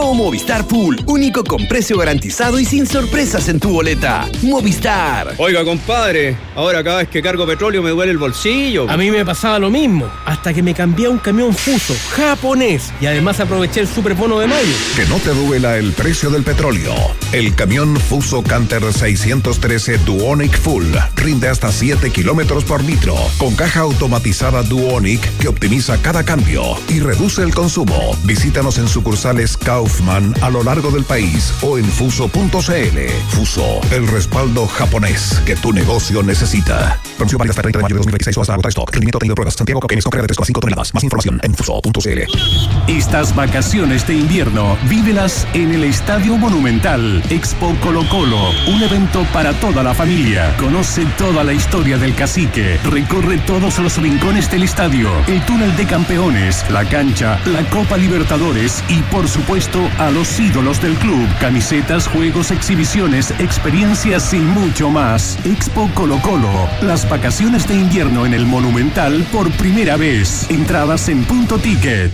Nuevo Movistar Pool, único con precio garantizado y sin sorpresas en tu boleta. Movistar. Oiga, compadre, ahora cada vez que cargo petróleo me duele el bolsillo. A mí me pasaba lo mismo, hasta que me cambié a un camión Fuso, japonés, y además aproveché el superbono de mayo. Que no te duela el precio del petróleo. El camión Fuso Canter 613 Duonic Full rinde hasta 7 kilómetros por litro, con caja automatizada Duonic que optimiza cada cambio y reduce el consumo. Visítanos en sucursales Kaufman a lo largo del país o en fuso.cl. Fuso, el respaldo japonés que tu negocio necesita. Promoción válida hasta el 30 de mayo de 2026 o hasta agotar stock. Rendimiento tenido pruebas. Santiago Coquenes con carga de 3,5 toneladas. Más información en fuso.cl. Estas vacaciones de invierno, vívelas en el Estadio Monumental. Expo Colo Colo, un evento para toda la familia. Conoce toda la historia del Cacique. Recorre todos los rincones del estadio, el túnel de campeones, la cancha, la Copa Libertadores y, por supuesto, a los ídolos del club. Camisetas, juegos, exhibiciones, experiencias y mucho más. Expo Colo Colo, las vacaciones de invierno en el Monumental por primera vez. Entradas en Punto Ticket.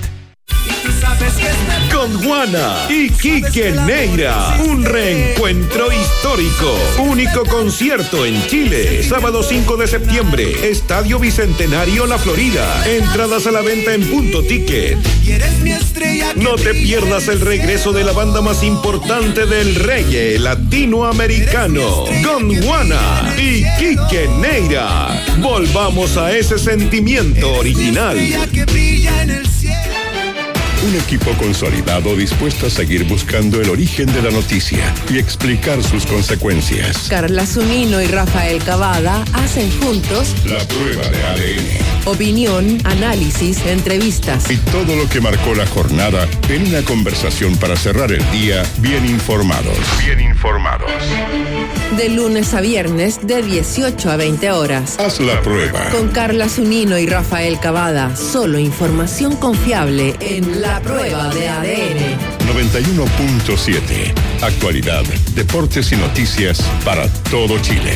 Con Juana y Quique Neira, un reencuentro histórico. Único concierto en Chile, sábado 5 de septiembre, Estadio Bicentenario La Florida. Entradas a la venta en Punto Ticket. No te pierdas el regreso de la banda más importante del reggae latinoamericano, con Juana y Quique Neira. Volvamos a ese sentimiento original. Un equipo consolidado dispuesto a seguir buscando el origen de la noticia y explicar sus consecuencias. Carla Zunino y Rafael Cavada hacen juntos La Prueba de ADN. Opinión, análisis, entrevistas Y todo lo que marcó la jornada en una conversación para cerrar el día bien informados. Bien informados. de lunes a viernes de 18 a 20 horas. Haz la prueba. Con Carla Zunino y Rafael Cavada. Solo información confiable en La Prueba de ADN. 91.7. Actualidad, deportes y noticias para todo Chile.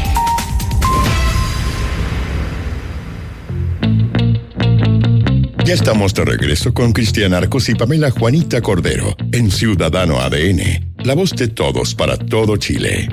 Ya estamos de regreso con Cristian Arcos y Pamela Juanita Cordero en Ciudadano ADN, la voz de todos para todo Chile.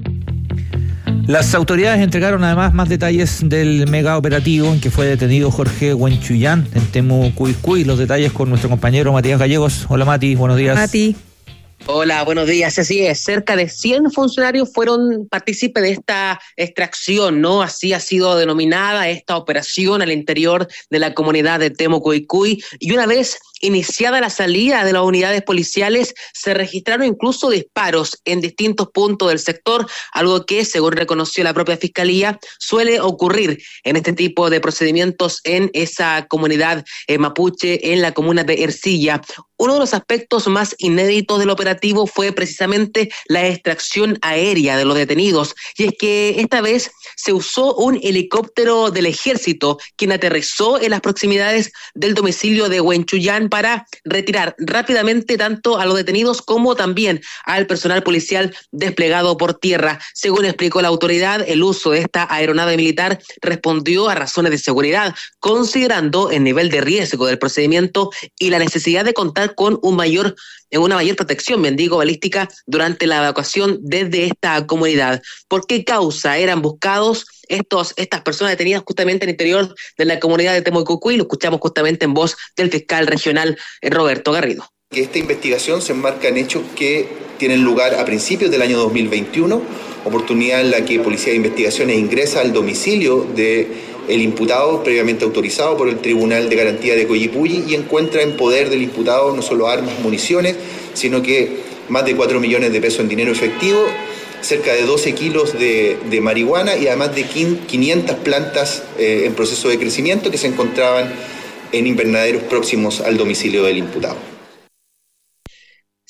Las autoridades entregaron además más detalles del mega operativo en que fue detenido Jorge Huenchuyán en Temucuicui. Los detalles con nuestro compañero Matías Gallegos. Hola Mati, buenos días. Mati. Hola, buenos días. Así es, cerca de 100 funcionarios fueron partícipes de esta extracción, ¿no? Así ha sido denominada esta operación al interior de la comunidad de Temucuicui. Y una vez iniciada la salida de las unidades policiales, se registraron incluso disparos en distintos puntos del sector, algo que, según reconoció la propia Fiscalía, suele ocurrir en este tipo de procedimientos en esa comunidad mapuche, en la comuna de Ercilla. Uno de los aspectos más inéditos del operativo fue precisamente la extracción aérea de los detenidos, y es que esta vez se usó un helicóptero del ejército, quien aterrizó en las proximidades del domicilio de Huenchuyán para retirar rápidamente tanto a los detenidos como también al personal policial desplegado por tierra. Según explicó la autoridad, el uso de esta aeronave militar respondió a razones de seguridad, considerando el nivel de riesgo del procedimiento y la necesidad de contar con una mayor protección, balística durante la evacuación desde esta comunidad. ¿Por qué causa eran buscados estas personas detenidas justamente en el interior de la comunidad de Temucuicui? Lo escuchamos justamente en voz del fiscal regional Roberto Garrido. Esta investigación se enmarca en hechos que tienen lugar a principios del año 2021, oportunidad en la que Policía de Investigaciones ingresa al domicilio de el imputado, previamente autorizado por el Tribunal de Garantía de Coyipulli, y encuentra en poder del imputado no solo armas, municiones, sino que más de 4 millones de pesos en dinero efectivo, cerca de 12 kilos de marihuana y además de 500 plantas en proceso de crecimiento que se encontraban en invernaderos próximos al domicilio del imputado.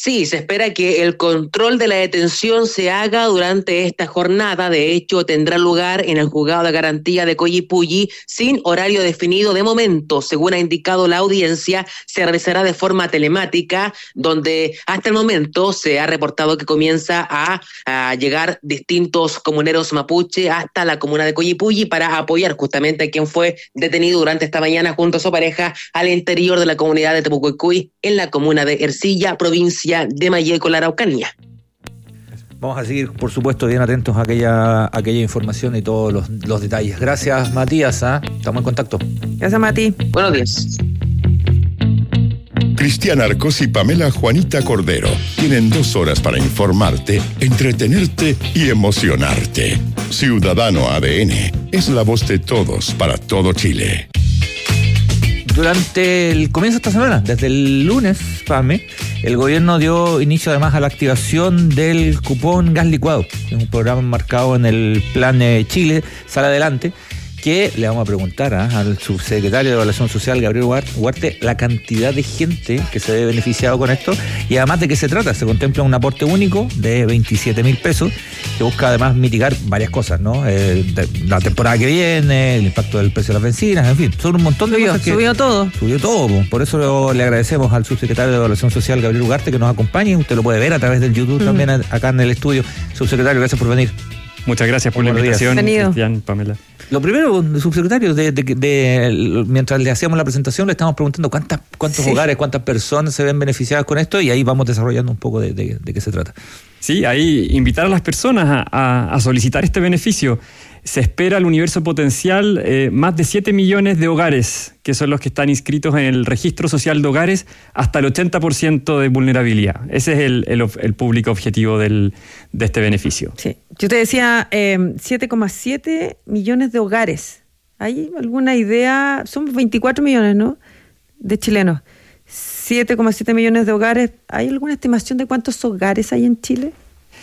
Sí, se espera que el control de la detención se haga durante esta jornada. De hecho, tendrá lugar en el juzgado de garantía de Coyipulli sin horario definido de momento. Según ha indicado la audiencia, se realizará de forma telemática, donde hasta el momento se ha reportado que comienza a llegar distintos comuneros mapuche hasta la comuna de Coyipulli para apoyar justamente a quien fue detenido durante esta mañana junto a su pareja al interior de la comunidad de Temucuicui en la comuna de Ercilla, provincia de Mayeco, la Araucanía. Vamos a seguir, por supuesto, bien atentos a aquella información y todos los detalles. Gracias, Matías. Estamos en contacto. Gracias, Mati. Buenos días. Cristian Arcos y Pamela Juanita Cordero tienen 2 horas para informarte, entretenerte y emocionarte. Ciudadano ADN es la voz de todos para todo Chile. Durante el comienzo de esta semana, desde el lunes, Pame, el gobierno dio inicio además a la activación del cupón gas licuado, que es un programa enmarcado en el Plan Chile, Sale Adelante, que le vamos a preguntar al subsecretario de Evaluación Social, Gabriel Huarte, la cantidad de gente que se ve beneficiado con esto y además de qué se trata. Se contempla un aporte único de 27.000 pesos que busca además mitigar varias cosas, ¿no? La temporada que viene, el impacto del precio de las bencinas, en fin, son un montón de cosas que... Subió todo. Por eso le agradecemos al subsecretario de Evaluación Social, Gabriel Huarte, que nos acompañe. Usted lo puede ver a través del YouTube también acá en el estudio. Subsecretario, gracias por venir. Muchas gracias por la invitación, Cristian, Pamela. Lo primero, subsecretario, mientras le hacíamos la presentación, le estamos preguntando cuántos hogares, cuántas personas se ven beneficiadas con esto, y ahí vamos desarrollando un poco de qué se trata. Sí, ahí invitar a las personas a solicitar este beneficio. Se espera el universo potencial más de 7 millones de hogares, que son los que están inscritos en el registro social de hogares, hasta el 80% de vulnerabilidad. Ese es el público objetivo de este beneficio. Sí. Yo te decía 7,7 millones de hogares. ¿Hay alguna idea? Son 24 millones, ¿no?, de chilenos. 7,7 millones de hogares. ¿Hay alguna estimación de cuántos hogares hay en Chile?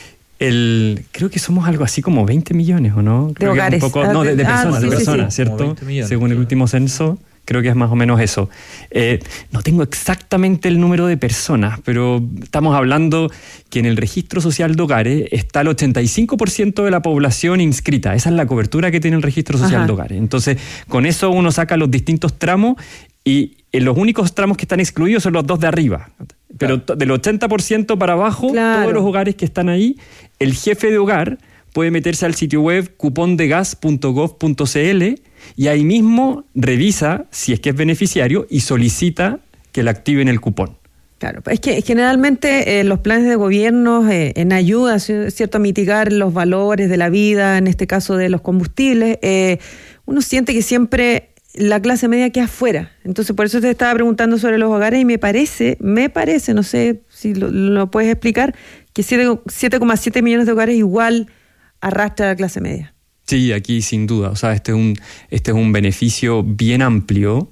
Creo que somos algo así como 20 millones, ¿o no? De hogares. De personas, ¿cierto? Según el último censo, creo que es más o menos eso. No tengo exactamente el número de personas, pero estamos hablando que en el registro social de hogares está el 85% de la población inscrita. Esa es la cobertura que tiene el registro social de hogares. Entonces, con eso uno saca los distintos tramos y los únicos tramos que están excluidos son los 2 de arriba. Pero del 80% para abajo, todos los hogares que están ahí, el jefe de hogar puede meterse al sitio web cupondegas.gov.cl y ahí mismo revisa si es que es beneficiario y solicita que le activen el cupón. Claro, es que generalmente los planes de gobierno en ayuda, ¿cierto?, a mitigar los valores de la vida, en este caso de los combustibles, uno siente que siempre la clase media queda afuera. Entonces, por eso te estaba preguntando sobre los hogares y me parece, no sé si lo puedes explicar, que 7,7 millones de hogares igual arrastra a la clase media. Sí, aquí sin duda. O sea, este es un beneficio bien amplio.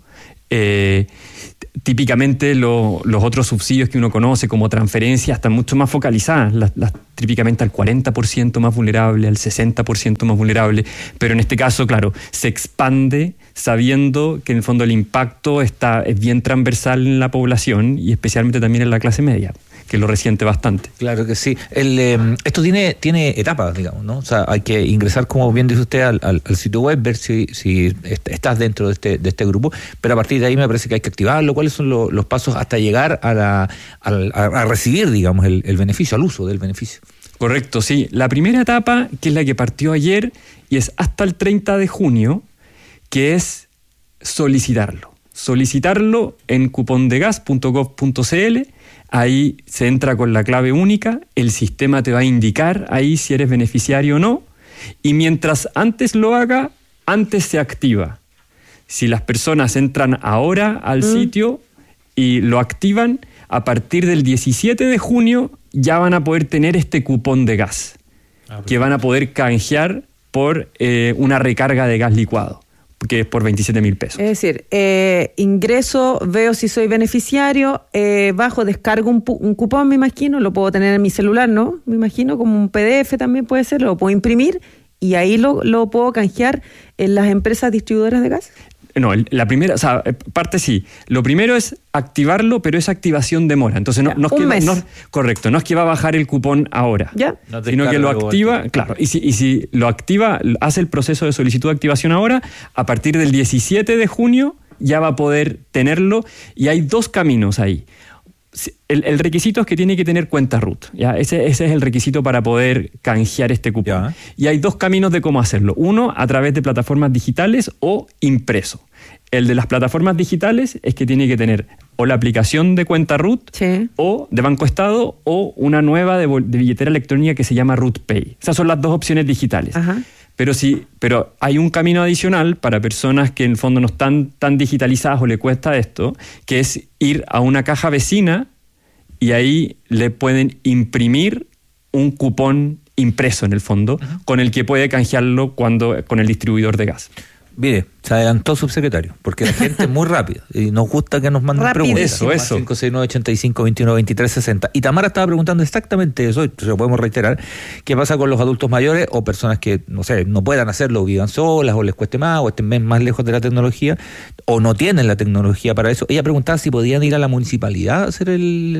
Típicamente los otros subsidios que uno conoce como transferencias están mucho más focalizadas, típicamente al 40% más vulnerable, al 60% más vulnerable, pero en este caso, claro, se expande sabiendo que en el fondo el impacto es bien transversal en la población y especialmente también en la clase media, que lo resiente bastante. Claro que sí. Esto tiene etapas, digamos, ¿no? O sea, hay que ingresar, como bien dice usted, al sitio web, ver si estás dentro de este grupo, pero a partir de ahí me parece que hay que activarlo. ¿Cuáles son los pasos hasta llegar a recibir, digamos, el beneficio, al uso del beneficio? Correcto, sí. La primera etapa, que es la que partió ayer y es hasta el 30 de junio, que es solicitarlo. Solicitarlo en cupondegas.gov.cl. Ahí se entra con la clave única, el sistema te va a indicar ahí si eres beneficiario o no, y mientras antes lo haga, antes se activa. Si las personas entran ahora al sitio y lo activan, a partir del 17 de junio ya van a poder tener este cupón de gas, que van a poder canjear por una recarga de gas licuado, que es por 27.000 pesos. Es decir, ingreso, veo si soy beneficiario, bajo, descargo un cupón, me imagino, lo puedo tener en mi celular, ¿no? Me imagino, como un PDF también puede ser, lo puedo imprimir y ahí lo puedo canjear en las empresas distribuidoras de gas. No, la primera, o sea, parte sí. Lo primero es activarlo, pero esa activación demora. Entonces no es que correcto, no es que va a bajar el cupón ahora. Ya. Sino que lo activa, claro. Y si lo activa, hace el proceso de solicitud de activación ahora, a partir del 17 de junio ya va a poder tenerlo. Y hay 2 caminos ahí. El requisito es que tiene que tener cuenta root. ¿Ya? Ese es el requisito para poder canjear este cupón. Ya. Y hay 2 caminos de cómo hacerlo. Uno, a través de plataformas digitales o impreso. El de las plataformas digitales es que tiene que tener o la aplicación de cuenta root, sí, o de Banco Estado, o una nueva de billetera electrónica que se llama Root Pay. Esas son las 2 opciones digitales. Ajá. Pero hay un camino adicional para personas que en el fondo no están tan digitalizadas o le cuesta esto, que es ir a una caja vecina y ahí le pueden imprimir un cupón impreso en el fondo, con el que puede canjearlo con el distribuidor de gas. Mire, se adelantó subsecretario, porque la gente es muy rápida y nos gusta que nos manden preguntas. Eso. 569-85-21-23-60. Y Tamara estaba preguntando exactamente eso, y se lo podemos reiterar. ¿Qué pasa con los adultos mayores o personas que, no sé, no puedan hacerlo, o vivan solas, o les cueste más, o estén más lejos de la tecnología, o no tienen la tecnología para eso? Ella preguntaba si podían ir a la municipalidad a hacer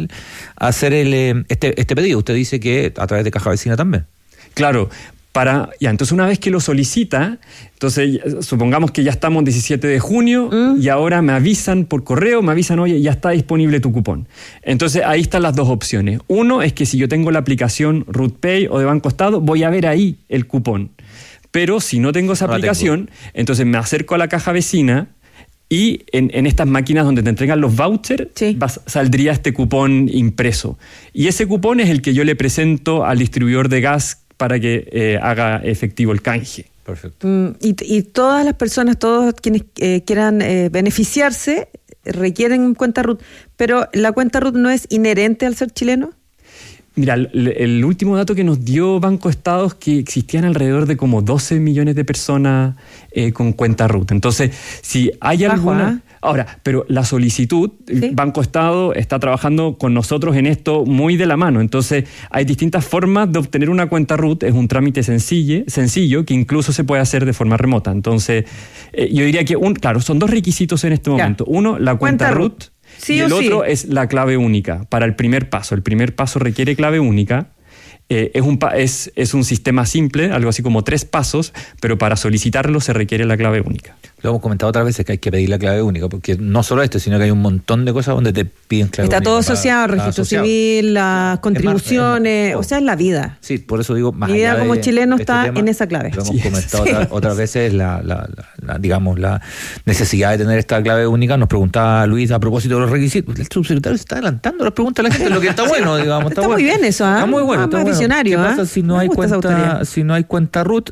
este pedido. Usted dice que a través de Caja Vecina también. Claro. Entonces una vez que lo solicita, entonces supongamos que ya estamos 17 de junio y ahora me avisan por correo, oye, ya está disponible tu cupón. Entonces ahí están las 2 opciones. Uno es que si yo tengo la aplicación Root Pay o de Banco Estado, voy a ver ahí el cupón. Pero si no tengo esa aplicación, entonces me acerco a la caja vecina y en estas máquinas donde te entregan los vouchers, sí, saldría este cupón impreso. Y ese cupón es el que yo le presento al distribuidor de gas para que haga efectivo el canje. Perfecto. Y todas las personas, todos quienes quieran beneficiarse, requieren cuenta root. Pero ¿la cuenta root no es inherente al ser chileno? Mira, el último dato que nos dio Banco Estado es que existían alrededor de como 12 millones de personas con cuenta root. Entonces, si hay alguna... Ahora, pero la solicitud, ¿sí? Banco Estado está trabajando con nosotros en esto muy de la mano. Entonces, hay distintas formas de obtener una cuenta root. Es un trámite sencillo que incluso se puede hacer de forma remota. Entonces, yo diría que, claro, son 2 requisitos en este momento. Uno, la cuenta root. Sí, y el otro es la clave única para el primer paso. El primer paso requiere clave única. Es un sistema simple, algo así como 3 pasos, pero para solicitarlo se requiere la clave única. Lo hemos comentado otras veces que hay que pedir la clave única, porque no solo sino que hay un montón de cosas donde te piden clave única. Está todo asociado, registro civil, las contribuciones, o sea, es la vida. Sí, por eso digo, más mi vida como chileno está tema, en esa clave. Lo hemos comentado otras veces, digamos, la necesidad de tener esta clave única. Nos preguntaba Luis a propósito de los requisitos. El subsecretario se está adelantando las preguntas de la gente, lo que está bueno, digamos. Está muy bien eso, Está muy bueno, está visionario. ¿Qué pasa si no hay cuenta root?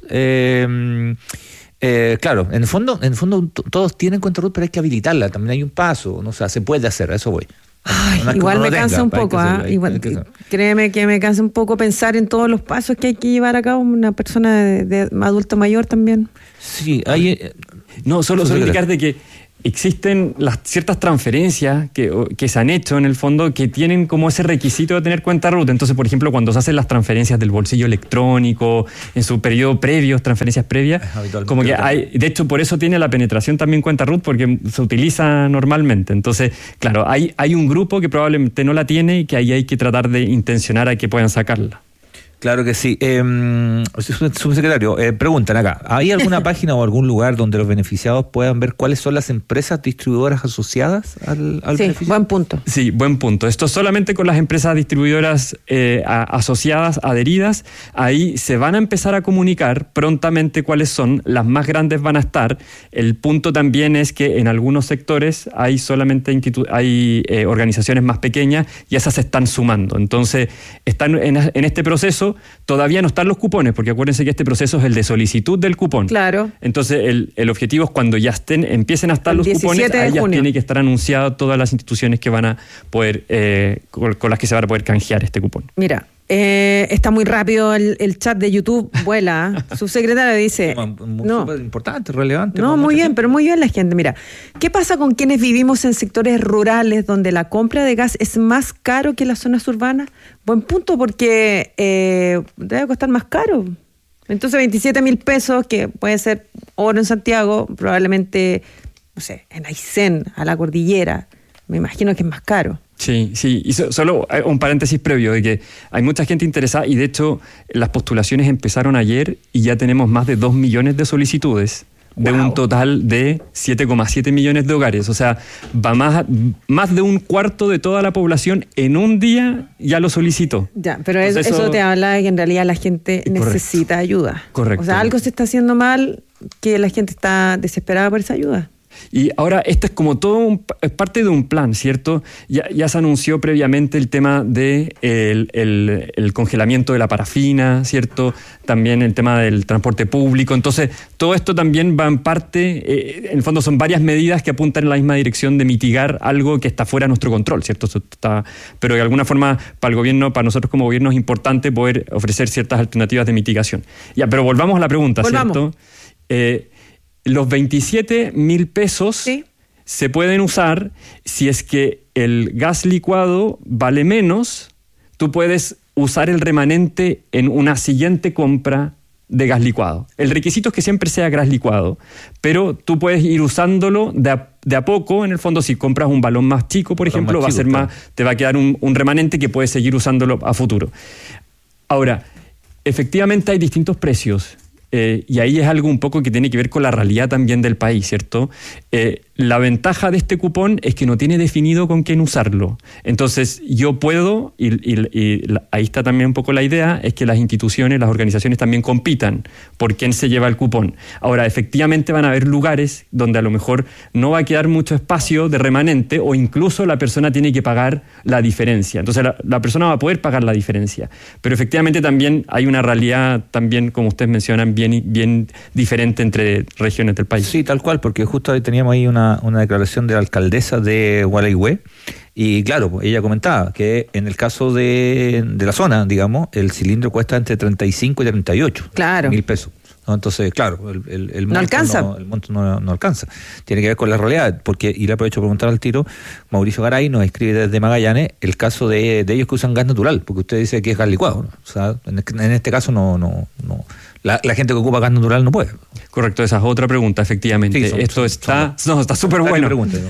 Claro, en el fondo todos tienen cuenta root, pero hay que habilitarla. También hay un paso, no sé, se puede hacer, a eso voy. Igual me cansa un poco, créeme que me cansa un poco pensar en todos los pasos que hay que llevar a cabo una persona de adulto mayor también. Sí, hay... No, solo indicarte que existen ciertas transferencias que se han hecho en el fondo que tienen como ese requisito de tener cuenta root. Entonces, por ejemplo, cuando se hacen las transferencias del bolsillo electrónico, en su periodo previo, transferencias previas, como que hay, de hecho, por eso tiene la penetración también cuenta root, porque se utiliza normalmente. Entonces, claro, hay un grupo que probablemente no la tiene y que ahí hay que tratar de intencionar a que puedan sacarla. Claro que sí. Subsecretario, preguntan acá, ¿hay alguna página o algún lugar donde los beneficiados puedan ver cuáles son las empresas distribuidoras asociadas al beneficio? Buen punto. Sí, buen punto. Esto solamente con las empresas distribuidoras asociadas, adheridas. Ahí se van a empezar a comunicar prontamente cuáles son. Las más grandes van a estar. El punto también es que en algunos sectores hay solamente organizaciones más pequeñas y esas se están sumando. Entonces, están en este proceso. Todavía no están los cupones, porque acuérdense que este proceso es el de solicitud del cupón. Claro. Entonces, el objetivo es cuando ya empiecen a estar los cupones, ahí ya tiene que estar anunciado todas las instituciones que van a poder, con las que se va a poder canjear este cupón. Mira, está muy rápido el chat de YouTube, vuela. Subsecretario dice... Súper importante, relevante. No, muy bien, pero muy bien la gente. Mira, ¿qué pasa con quienes vivimos en sectores rurales donde la compra de gas es más caro que en las zonas urbanas? Buen punto, porque debe costar más caro. Entonces 27.000 pesos, que puede ser oro en Santiago, probablemente no sé, en Aysén, a la cordillera, me imagino que es más caro. Sí, y solo un paréntesis previo de que hay mucha gente interesada y de hecho las postulaciones empezaron ayer y ya tenemos más de 2 millones de solicitudes de un total de 7,7 millones de hogares. O sea, va más de un cuarto de toda la población en un día ya lo solicitó. Ya, pero eso te habla de que en realidad la gente necesita ayuda. Correcto. O sea, algo se está haciendo mal que la gente está desesperada por esa ayuda. Y ahora esto es como todo es parte de un plan, ¿cierto? Ya se anunció previamente el tema de el congelamiento de la parafina, ¿cierto? También el tema del transporte público. Entonces, todo esto también va en parte, en el fondo son varias medidas que apuntan en la misma dirección de mitigar algo que está fuera de nuestro control, ¿cierto? Pero de alguna forma, para el gobierno, para nosotros como gobierno, es importante poder ofrecer ciertas alternativas de mitigación. Ya, pero volvamos a la pregunta, ¿cierto? Los 27.000 pesos se pueden usar si es que el gas licuado vale menos, tú puedes usar el remanente en una siguiente compra de gas licuado. El requisito es que siempre sea gas licuado, pero tú puedes ir usándolo de a poco. En el fondo, si compras un balón más chico, por ejemplo, va a ser te va a quedar un remanente que puedes seguir usándolo a futuro. Ahora, efectivamente hay distintos precios. Y ahí es algo un poco que tiene que ver con la realidad también del país, ¿cierto? La ventaja de este cupón es que no tiene definido con quién usarlo. Entonces, yo puedo, y ahí está también un poco la idea, es que las instituciones, las organizaciones también compitan por quién se lleva el cupón. Ahora, efectivamente van a haber lugares donde a lo mejor no va a quedar mucho espacio de remanente o incluso la persona tiene que pagar la diferencia. Entonces, la persona va a poder pagar la diferencia. Pero efectivamente también hay una realidad también, como ustedes mencionan, bien diferente entre regiones del país. Sí, tal cual, porque justo ahí teníamos ahí una declaración de la alcaldesa de Gualeguay y claro, ella comentaba que en el caso de la zona, digamos, el cilindro cuesta entre 35 y 38 mil pesos. ¿No? Entonces, claro, el monto no alcanza. El monto no alcanza. Tiene que ver con la realidad, y le aprovecho para preguntar al tiro, Mauricio Garay nos escribe desde Magallanes el caso de ellos que usan gas natural, porque usted dice que es gas licuado, ¿no? O sea, en este caso no. La gente que ocupa gas natural no puede. Correcto, esa es otra pregunta, efectivamente. Sí, está súper bueno.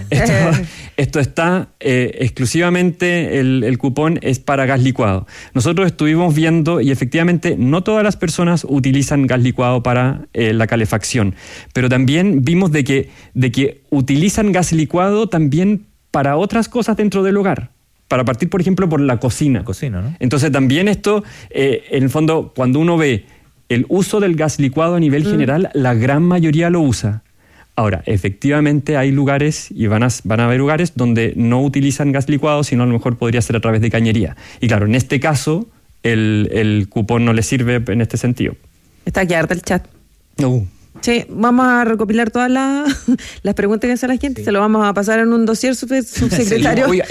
Esto está exclusivamente, el cupón es para gas licuado. Nosotros estuvimos viendo y efectivamente no todas las personas utilizan gas licuado para la calefacción, pero también vimos de que utilizan gas licuado también para otras cosas dentro del hogar. Para partir, por ejemplo, por la cocina. ¿No? Entonces también esto, en el fondo, cuando uno ve el uso del gas licuado a nivel general, la gran mayoría lo usa. Ahora, efectivamente hay lugares, y van a haber lugares donde no utilizan gas licuado, sino a lo mejor podría ser a través de cañería. Y claro, en este caso, el cupón no le sirve en este sentido. Está aquí harta el chat. Sí, vamos a recopilar todas las preguntas que hace la gente, se lo vamos a pasar en un dossier, subsecretario. Oiga,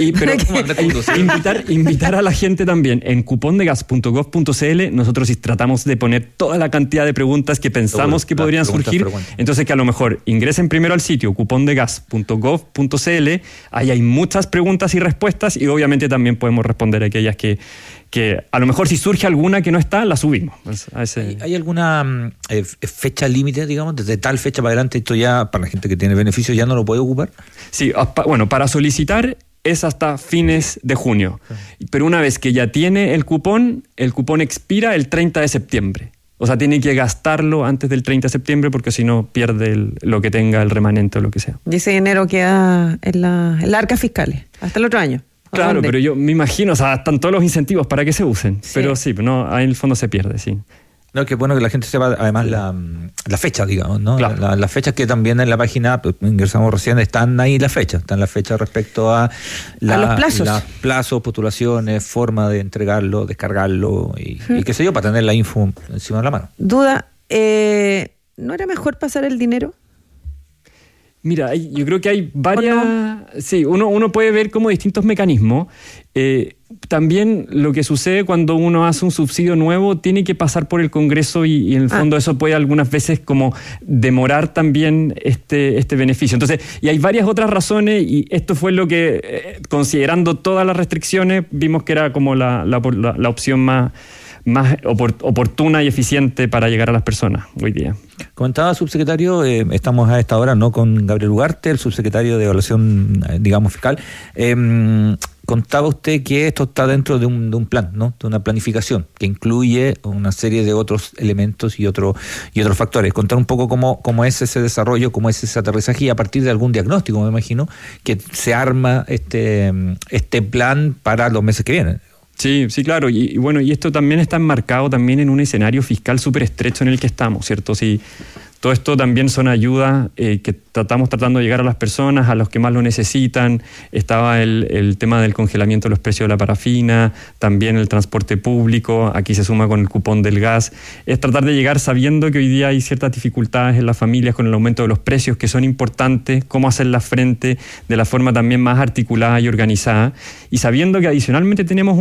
invitar a la gente también en cupondegas.gov.cl. Nosotros tratamos de poner toda la cantidad de preguntas que pensamos que podrían surgir. Entonces, que a lo mejor ingresen primero al sitio cupondegas.gov.cl. Ahí hay muchas preguntas y respuestas, y obviamente también podemos responder aquellas que a lo mejor si surge alguna que no está, la subimos. ¿Hay alguna fecha límite, digamos, desde tal fecha para adelante esto ya, para la gente que tiene beneficios, ya no lo puede ocupar? Sí, bueno, para solicitar es hasta fines de junio. Pero una vez que ya tiene el cupón expira el 30 de septiembre. O sea, tiene que gastarlo antes del 30 de septiembre porque si no pierde lo que tenga, el remanente o lo que sea. Y ese dinero queda en la arca fiscal hasta el otro año. Claro, pero yo me imagino, o sea, están todos los incentivos para que se usen. Sí. Pero sí, no, ahí en el fondo se pierde, sí. No, que bueno que la gente sepa además la fecha, digamos, ¿no? Claro. Las fechas que también en la página, pues, ingresamos recién, están ahí las fechas. Están las fechas respecto a los plazos. Los plazos, postulaciones, forma de entregarlo, descargarlo y qué sé yo, para tener la info encima de la mano. Duda, ¿no era mejor pasar el dinero? Mira, yo creo que hay varias... No? Sí, uno puede ver como distintos mecanismos. También lo que sucede cuando uno hace un subsidio nuevo tiene que pasar por el Congreso y en el fondo eso puede algunas veces como demorar también este beneficio. Entonces, y hay varias otras razones y esto fue lo que, considerando todas las restricciones, vimos que era como la opción más más oportuna y eficiente para llegar a las personas hoy día. Comentaba, subsecretario, estamos a esta hora no con Gabriel Ugarte, el subsecretario de Evaluación, digamos, fiscal. Contaba usted que esto está dentro de un plan, ¿no? De una planificación que incluye una serie de otros elementos y otros factores. Contar un poco cómo es ese desarrollo, cómo es ese aterrizaje, y a partir de algún diagnóstico, me imagino, que se arma este plan para los meses que vienen. Sí, claro, y bueno, y esto también está enmarcado también en un escenario fiscal súper estrecho en el que estamos, ¿cierto? Sí, todo esto también son ayudas que estamos tratando de llegar a las personas, a los que más lo necesitan. Estaba el tema del congelamiento de los precios de la parafina, también el transporte público, aquí se suma con el cupón del gas. Es tratar de llegar sabiendo que hoy día hay ciertas dificultades en las familias con el aumento de los precios que son importantes, cómo hacerlas frente de la forma también más articulada y organizada, y sabiendo que adicionalmente tenemos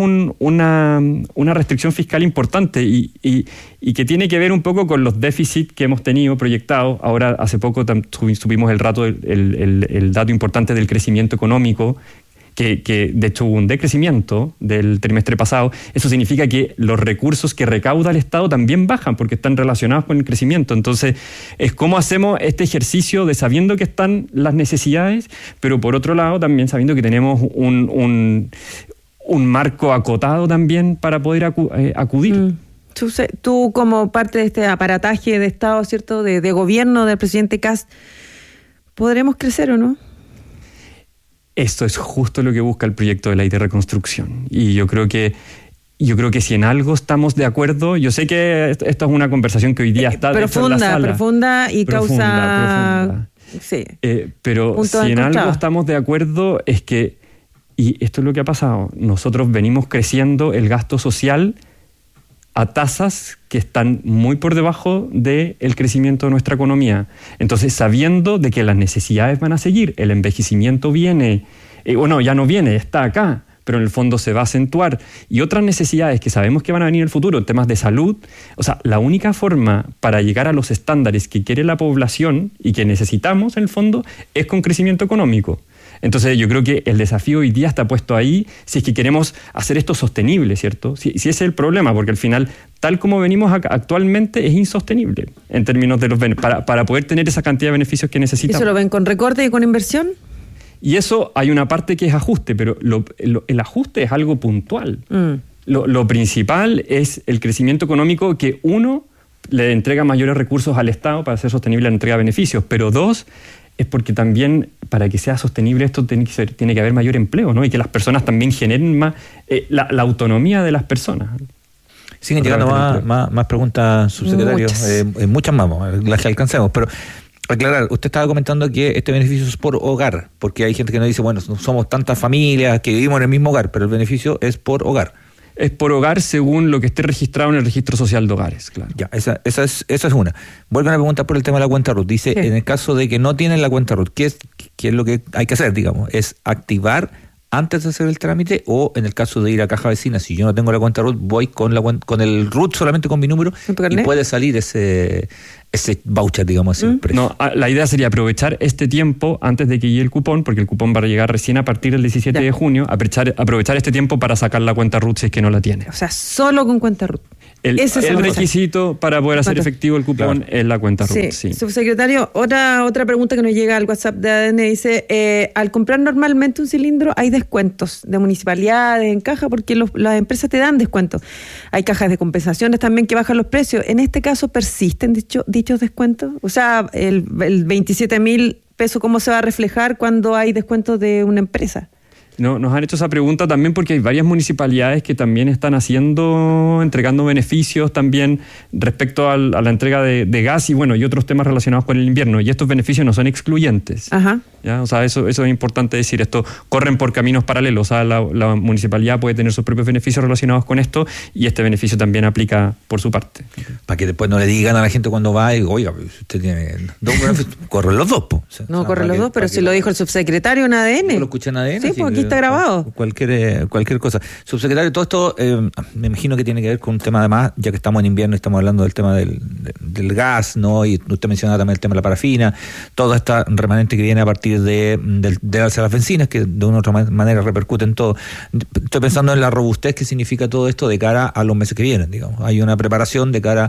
una restricción fiscal importante y que tiene que ver un poco con los déficits que hemos tenido proyectados. Ahora, hace poco subimos el dato importante del crecimiento económico, que de hecho hubo un decrecimiento del trimestre pasado. Eso significa que los recursos que recauda el Estado también bajan porque están relacionados con el crecimiento. Entonces, es cómo hacemos este ejercicio de sabiendo que están las necesidades, pero por otro lado también sabiendo que tenemos un marco acotado también para poder acudir. Tú, como parte de este aparataje de Estado, ¿cierto?, de gobierno del presidente Kast, ¿podremos crecer o no? Esto es justo lo que busca el proyecto de ley de reconstrucción. Y yo creo que si en algo estamos de acuerdo, yo sé que esto es una conversación que hoy día está profunda, en la sala. Profunda y causa... Sí. Pero si en algo estamos de acuerdo es que, y esto es lo que ha pasado, nosotros venimos creciendo el gasto social a tasas que están muy por debajo del crecimiento de nuestra economía. Entonces, sabiendo de que las necesidades van a seguir, el envejecimiento viene, ya no viene, está acá, pero en el fondo se va a acentuar, y otras necesidades que sabemos que van a venir en el futuro, temas de salud. O sea, la única forma para llegar a los estándares que quiere la población y que necesitamos, en el fondo, es con crecimiento económico. Entonces yo creo que el desafío hoy día está puesto ahí si es que queremos hacer esto sostenible, ¿cierto? Si ese es el problema, porque al final, tal como venimos actualmente, es insostenible en términos de para poder tener esa cantidad de beneficios que necesitamos. ¿Eso lo ven con recorte y con inversión? Y eso hay una parte que es ajuste, pero el ajuste es algo puntual. Lo principal es el crecimiento económico, que uno, le entrega mayores recursos al Estado para hacer sostenible la entrega de beneficios, pero dos, es porque también, para que sea sostenible esto, tiene que haber mayor empleo, ¿no? Y que las personas también generen más la autonomía de las personas. Siguen llegando más preguntas, subsecretario. Muchas más, las que alcancemos, pero aclarar, usted estaba comentando que este beneficio es por hogar, porque hay gente que nos dice, bueno, somos tantas familias que vivimos en el mismo hogar, pero el beneficio es por hogar. Es por hogar según lo que esté registrado en el registro social de hogares, claro. Ya, esa es una. Vuelven a preguntar por el tema de la cuenta RUT. Dice, en el caso de que no tienen la cuenta RUT, ¿qué es lo que hay que hacer, digamos? ¿Es activar antes de hacer el trámite, o en el caso de ir a Caja Vecina, si yo no tengo la cuenta RUT, voy con el RUT solamente con mi número y puede salir ese voucher, digamos así? No, la idea sería aprovechar este tiempo antes de que llegue el cupón, porque el cupón va a llegar recién a partir del 17 de junio, aprovechar este tiempo para sacar la cuenta RUT si es que no la tiene. O sea, solo con cuenta RUT. El requisito para poder hacer efectivo el cupón es la cuenta RUT. Sí. Subsecretario, otra pregunta que nos llega al WhatsApp de ADN dice, al comprar normalmente un cilindro hay descuentos de municipalidades en caja, porque las empresas te dan descuentos. Hay cajas de compensaciones también que bajan los precios. En este caso, ¿persisten dichos descuentos? O sea, el 27.000 pesos, ¿cómo se va a reflejar cuando hay descuentos de una empresa? No, nos han hecho esa pregunta también porque hay varias municipalidades que también están entregando beneficios también respecto a la entrega de gas y otros temas relacionados con el invierno, y estos beneficios no son excluyentes. Ajá. ¿Ya? O sea, eso es importante decir. Esto corren por caminos paralelos. O sea, la municipalidad puede tener sus propios beneficios relacionados con esto, y este beneficio también aplica por su parte. Para que después no le digan a la gente cuando va, oiga, usted tiene dos beneficios, corren los dos. Corren los dos, pero si lo dijo el subsecretario en ADN. ¿No lo escucha en ADN? Sí, pues aquí está grabado. Cualquier cosa. Subsecretario, todo esto me imagino que tiene que ver con un tema, además, ya que estamos en invierno y estamos hablando del tema del gas, ¿no? Y usted mencionaba también el tema de la parafina, toda esta remanente que viene a partir del alza de las bencinas, que de una u otra manera repercute en todo. Estoy pensando en la robustez que significa todo esto de cara a los meses que vienen, digamos. Hay una preparación de cara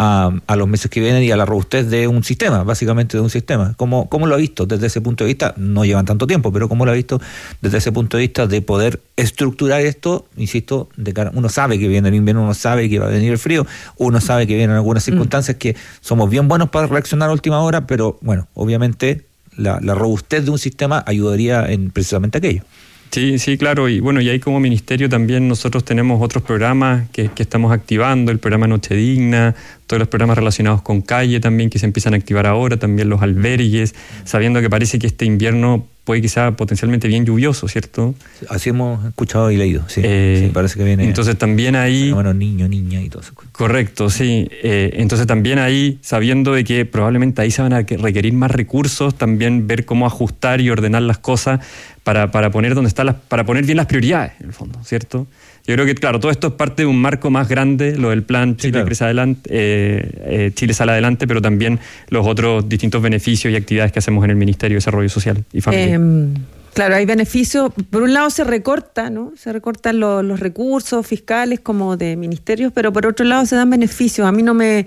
a los meses que vienen y a la robustez de un sistema, básicamente de un sistema. ¿Cómo lo ha visto desde ese punto de vista? No llevan tanto tiempo, pero ¿cómo lo ha visto desde ese punto de vista de poder estructurar esto? Insisto, de cara, uno sabe que viene el invierno, uno sabe que va a venir el frío, uno sabe que vienen algunas circunstancias que somos bien buenos para reaccionar a última hora, pero bueno, obviamente la robustez de un sistema ayudaría en precisamente aquello. Sí, claro, y bueno, y ahí como ministerio también nosotros tenemos otros programas que estamos activando, el programa Noche Digna, todos los programas relacionados con calle también que se empiezan a activar ahora, también los albergues, sabiendo que parece que este invierno puede quizá potencialmente bien lluvioso, ¿cierto? Así hemos escuchado y leído, sí, parece que viene. Entonces también ahí... Bueno, niño, niña y todo eso. Correcto, sí. Entonces también ahí, sabiendo de que probablemente ahí se van a requerir más recursos, también ver cómo ajustar y ordenar las cosas para poner para poner bien las prioridades, en el fondo, ¿cierto? Yo creo que, claro, todo esto es parte de un marco más grande, lo del plan Chile Crece Adelante, Chile Sale Adelante, pero también los otros distintos beneficios y actividades que hacemos en el Ministerio de Desarrollo Social y Familia. Claro, hay beneficios. Por un lado se recorta, ¿no? Se recortan los recursos fiscales como de ministerios, pero por otro lado se dan beneficios. A mí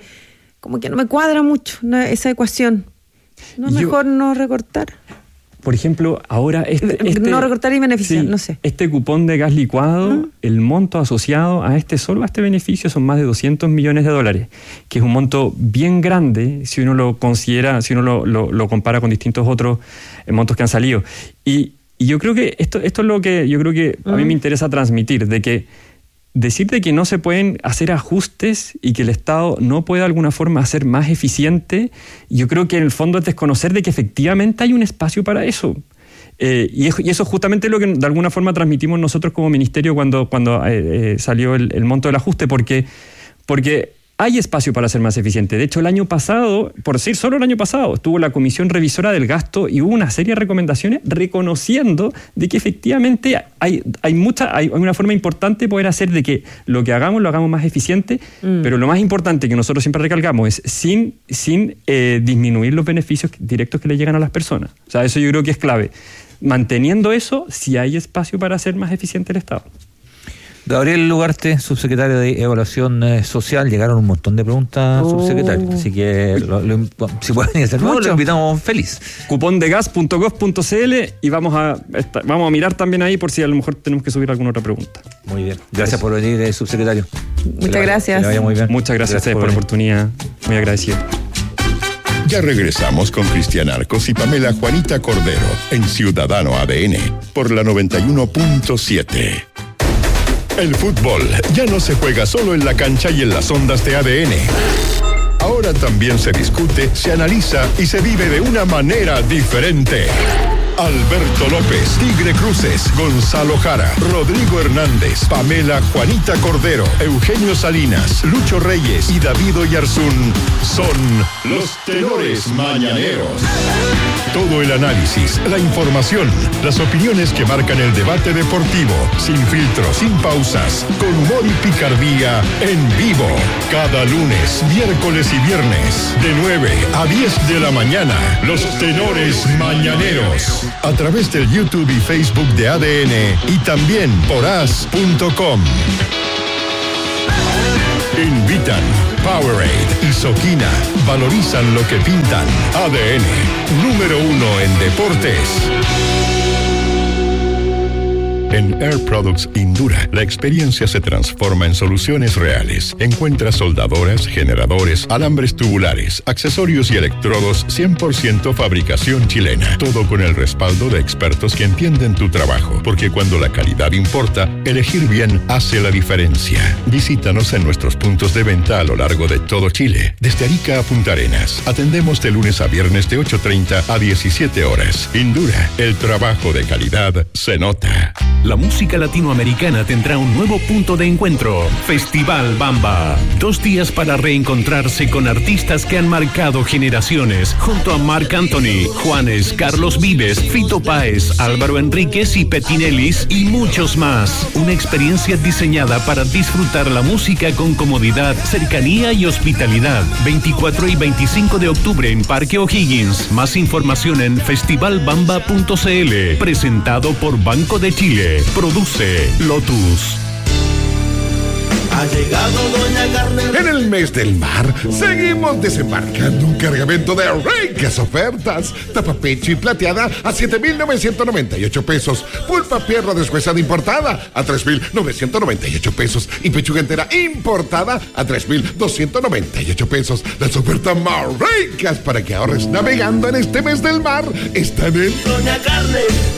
como que no me cuadra mucho esa ecuación. ¿No es mejor no recortar? Por ejemplo, ahora no recortar y beneficiar, no sé. Este cupón de gas licuado, el monto asociado a solo a este beneficio son más de $200 millones, que es un monto bien grande si uno lo considera, si uno lo compara con distintos otros montos que han salido. Y yo creo que esto es lo que yo creo que a mí me interesa transmitir, de que decir de que no se pueden hacer ajustes y que el Estado no puede de alguna forma ser más eficiente, yo creo que en el fondo es desconocer de que efectivamente hay un espacio para eso. Y eso es justamente lo que de alguna forma transmitimos nosotros como ministerio cuando salió el monto del ajuste, porque hay espacio para ser más eficiente. De hecho, el año pasado, por decir solo el año pasado, estuvo la Comisión Revisora del Gasto y hubo una serie de recomendaciones reconociendo de que efectivamente hay una forma importante de poder hacer de que lo hagamos más eficiente, pero lo más importante que nosotros siempre recalcamos es sin disminuir los beneficios directos que le llegan a las personas. O sea, eso yo creo que es clave. Manteniendo eso, sí hay espacio para hacer más eficiente el Estado. Gabriel Ugarte, subsecretario de Evaluación Social. Llegaron un montón de preguntas, subsecretario. Así que si pueden hacer nuevo, lo invitamos feliz. Cupondegas.gov.cl y vamos a mirar también ahí por si a lo mejor tenemos que subir alguna otra pregunta. Muy bien. Gracias por venir, subsecretario. Muchas gracias. Que le vaya muy bien. Muchas gracias a ustedes por la oportunidad. Muy agradecido. Ya regresamos con Cristian Arcos y Pamela Juanita Cordero en Ciudadano ADN por la 91.7. El fútbol ya no se juega solo en la cancha y en las ondas de ADN. Ahora también se discute, se analiza y se vive de una manera diferente. Alberto López, Tigre Cruces, Gonzalo Jara, Rodrigo Hernández, Pamela Juanita Cordero, Eugenio Salinas, Lucho Reyes y David Oyarzún son los tenores mañaneros. Todo el análisis, la información, las opiniones que marcan el debate deportivo, sin filtros, sin pausas, con humor y picardía, en vivo. Cada lunes, miércoles y viernes, de 9 a 10 de la mañana, los tenores mañaneros. A través del YouTube y Facebook de ADN y también por as.com. Invitan Powerade y Soquina. Valorizan lo que pintan. ADN, número 1 en deportes. En Air Products Indura, la experiencia se transforma en soluciones reales. Encuentra soldadoras, generadores, alambres tubulares, accesorios y electrodos 100% fabricación chilena. Todo con el respaldo de expertos que entienden tu trabajo. Porque cuando la calidad importa, elegir bien hace la diferencia. Visítanos en nuestros puntos de venta a lo largo de todo Chile. Desde Arica a Punta Arenas. Atendemos de lunes a viernes de 8:30 a 17 horas. Indura, el trabajo de calidad se nota. la música latinoamericana tendrá un nuevo punto de encuentro. Festival Bamba. 2 días para reencontrarse con artistas que han marcado generaciones, junto a Marc Anthony, Juanes, Carlos Vives, Fito Páez, Álvaro Enríquez y Petinelis y muchos más. Una experiencia diseñada para disfrutar la música con comodidad, cercanía y hospitalidad. 24 y 25 de octubre en Parque O'Higgins. Más información en festivalbamba.cl. Presentado por Banco de Chile. Produce Lotus. Ha llegado Doña Carne. En el mes del mar, seguimos desembarcando un cargamento de ricas ofertas. Tapa pecho y plateada a 7,998 pesos. Pulpa pierna deshuesada importada a 3,998 pesos. Y pechuga entera importada a 3,298 pesos. Las ofertas más ricas para que ahorres navegando en este mes del mar están en Doña Carne.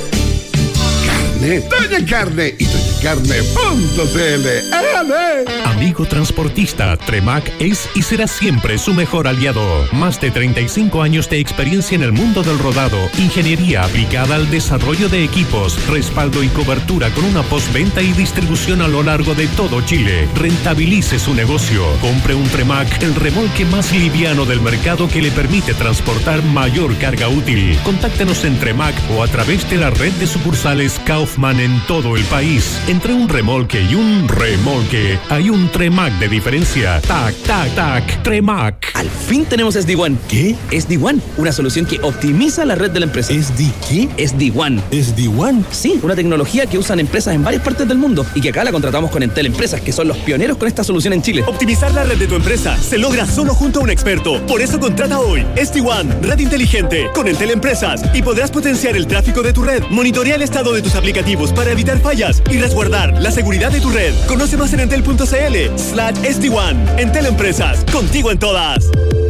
Doña Carne y doñacarne.cl. Amigo transportista, Tremac es y será siempre su mejor aliado. Más de 35 años de experiencia en el mundo del rodado, ingeniería aplicada al desarrollo de equipos, respaldo y cobertura con una postventa y distribución a lo largo de todo Chile. Rentabilice su negocio. Compre un Tremac, el remolque más liviano del mercado que le permite transportar mayor carga útil. Contáctenos en Tremac o a través de la red de sucursales Kaufman en todo el país. Entre un remolque y un remolque hay un Tremac de diferencia. Tac, tac, tac. Tremac. Al fin tenemos SD-WAN. ¿Qué? SD-WAN, una solución que optimiza la red de la empresa. ¿SD qué? SD-WAN. ¿SD-WAN? Sí, una tecnología que usan empresas en varias partes del mundo y que acá la contratamos con Entel Empresas, que son los pioneros con esta solución en Chile. Optimizar la red de tu empresa se logra solo junto a un experto. Por eso contrata hoy SD-WAN, red inteligente, con Entel Empresas, y podrás potenciar el tráfico de tu red, monitorear el estado de tus aplicativos para evitar fallas y resguardar la seguridad de tu red. Conoce más en entel.cl/SD-WAN. Entel Empresas, contigo en todas.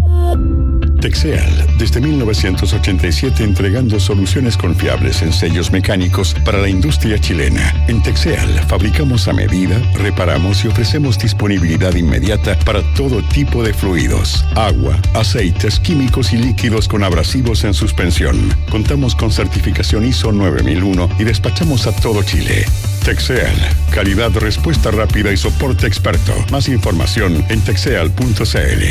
Texeal, desde 1987 entregando soluciones confiables en sellos mecánicos para la industria chilena. En Texeal fabricamos a medida, reparamos y ofrecemos disponibilidad inmediata para todo tipo de fluidos, agua, aceites, químicos y líquidos con abrasivos en suspensión. Contamos con certificación ISO 9001 y despachamos a todo Chile. Texeal, calidad, respuesta rápida y soporte experto. Más información en texeal.cl.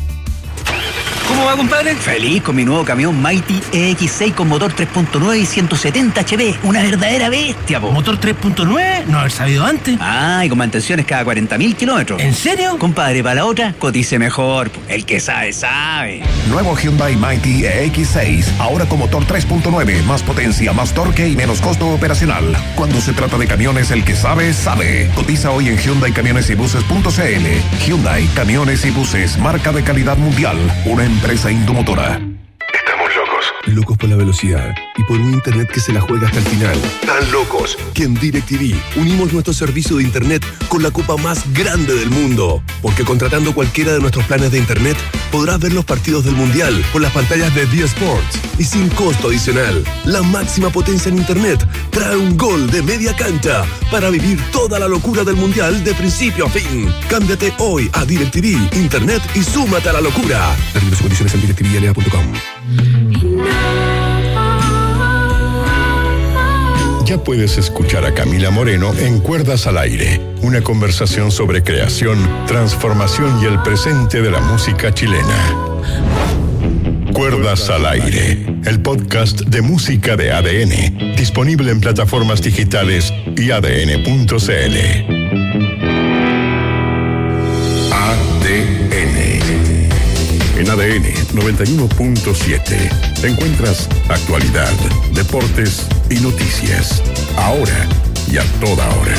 ¿Cómo va, compadre? Feliz con mi nuevo camión Mighty EX6 con motor 3.9 y 170 HP. Una verdadera bestia, po. ¿Motor 3.9? No haber sabido antes. Ah, y con mantenciones cada 40.000 kilómetros. ¿En serio? Compadre, para la otra, cotice mejor, po. El que sabe, sabe. Nuevo Hyundai Mighty EX6, ahora con motor 3.9, más potencia, más torque y menos costo operacional. Cuando se trata de camiones, el que sabe, sabe. Cotiza hoy en HyundaiCamionesYbuses.cl. Hyundai Camiones y Buses, marca de calidad mundial. Una empresa Indomotora. Estamos locos. Locos por la velocidad y por un internet que se la juega hasta el final. Tan locos que en DirecTV unimos nuestro servicio de internet con la copa más grande del mundo. Porque contratando cualquiera de nuestros planes de internet, podrás ver los partidos del Mundial con las pantallas de D Sports y sin costo adicional. La máxima potencia en internet trae un gol de media cancha para vivir toda la locura del Mundial de principio a fin. Cámbiate hoy a DirecTV Internet y súmate a la locura. Términos y condiciones en directvlea.com. Ya puedes escuchar a Camila Moreno en Cuerdas al Aire, una conversación sobre creación, transformación y el presente de la música chilena. Cuerdas al Aire, el podcast de música de ADN, disponible en plataformas digitales y ADN.cl. ADN. En ADN 91.7 encuentras actualidad, deportes y noticias. Ahora y a toda hora.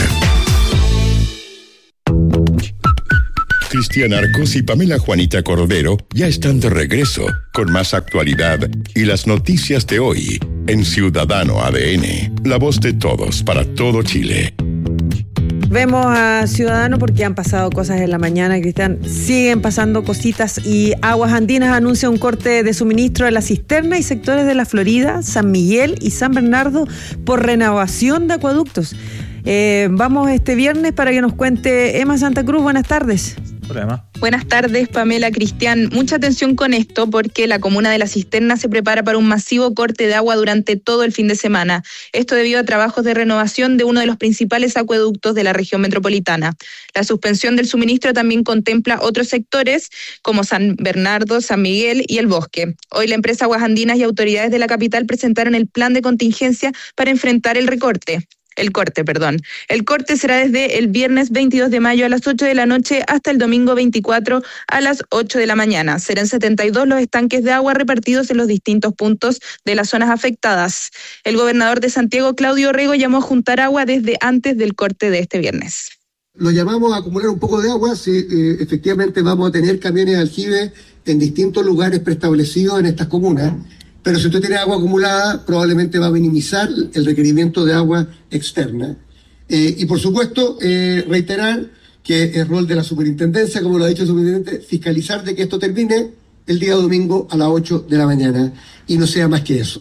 Cristian Arcos y Pamela Juanita Cordero ya están de regreso con más actualidad y las noticias de hoy en Ciudadano ADN, la voz de todos para todo Chile. Vemos a Ciudadano porque han pasado cosas en la mañana, Cristian. Siguen pasando cositas y Aguas Andinas anuncia un corte de suministro de la cisterna y sectores de la Florida, San Miguel y San Bernardo por renovación de acueductos. Vamos este viernes para que nos cuente Emma Santa Cruz. Buenas tardes. Problema. Buenas tardes, Pamela, Cristian. Mucha atención con esto porque la comuna de La Cisterna se prepara para un masivo corte de agua durante todo el fin de semana. Esto debido a trabajos de renovación de uno de los principales acueductos de la región metropolitana. La suspensión del suministro también contempla otros sectores como San Bernardo, San Miguel y El Bosque. Hoy la empresa Aguas Andinas y autoridades de la capital presentaron el plan de contingencia para enfrentar el corte. El corte será desde el viernes 22 de mayo a las 8 de la noche hasta el domingo 24 a las 8 de la mañana. Serán 72 los estanques de agua repartidos en los distintos puntos de las zonas afectadas. El gobernador de Santiago, Claudio Orrego, llamó a juntar agua desde antes del corte de este viernes. Lo llamamos a acumular un poco de agua, si efectivamente vamos a tener camiones de aljibe en distintos lugares preestablecidos en estas comunas. Pero si usted tiene agua acumulada, probablemente va a minimizar el requerimiento de agua externa. Y por supuesto, reiterar que es rol de la superintendencia, como lo ha dicho el superintendente, fiscalizar de que esto termine el día domingo a las 8 de la mañana y no sea más que eso.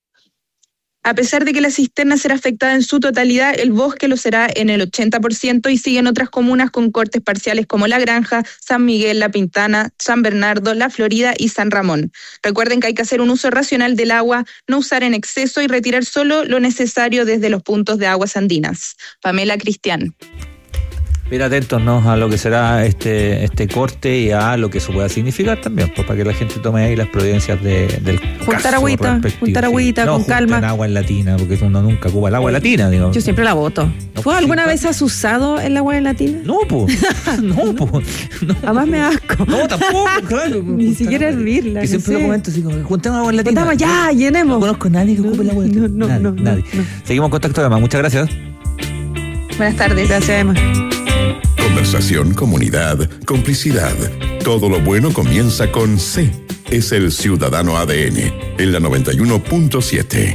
A pesar de que La Cisterna será afectada en su totalidad, El Bosque lo será en el 80% y siguen otras comunas con cortes parciales como La Granja, San Miguel, La Pintana, San Bernardo, La Florida y San Ramón. Recuerden que hay que hacer un uso racional del agua, no usar en exceso y retirar solo lo necesario desde los puntos de aguas andinas. Pamela, Cristian. Bien atentos, ¿no?, a lo que será este corte y a lo que eso pueda significar también, pues, para que la gente tome ahí las providencias del juntar agüita, no con calma. Agua en latina, porque uno nunca ocupa el agua en latina, digo. Yo siempre la boto. ¿Tú alguna vez has usado el agua en latina? No, pues. No. Además me asco. No, tampoco, claro. Ni siquiera hervirla. Que siempre lo comento así, como, juntemos agua en latina. Juntamos, ya, llenemos. No conozco a nadie que ocupe el agua en latina. Nadie. Seguimos en contacto, Emma. Muchas gracias. Buenas tardes. Gracias, Emma. Conversación, comunidad, complicidad. Todo lo bueno comienza con C. Es el Ciudadano ADN en la 91.7.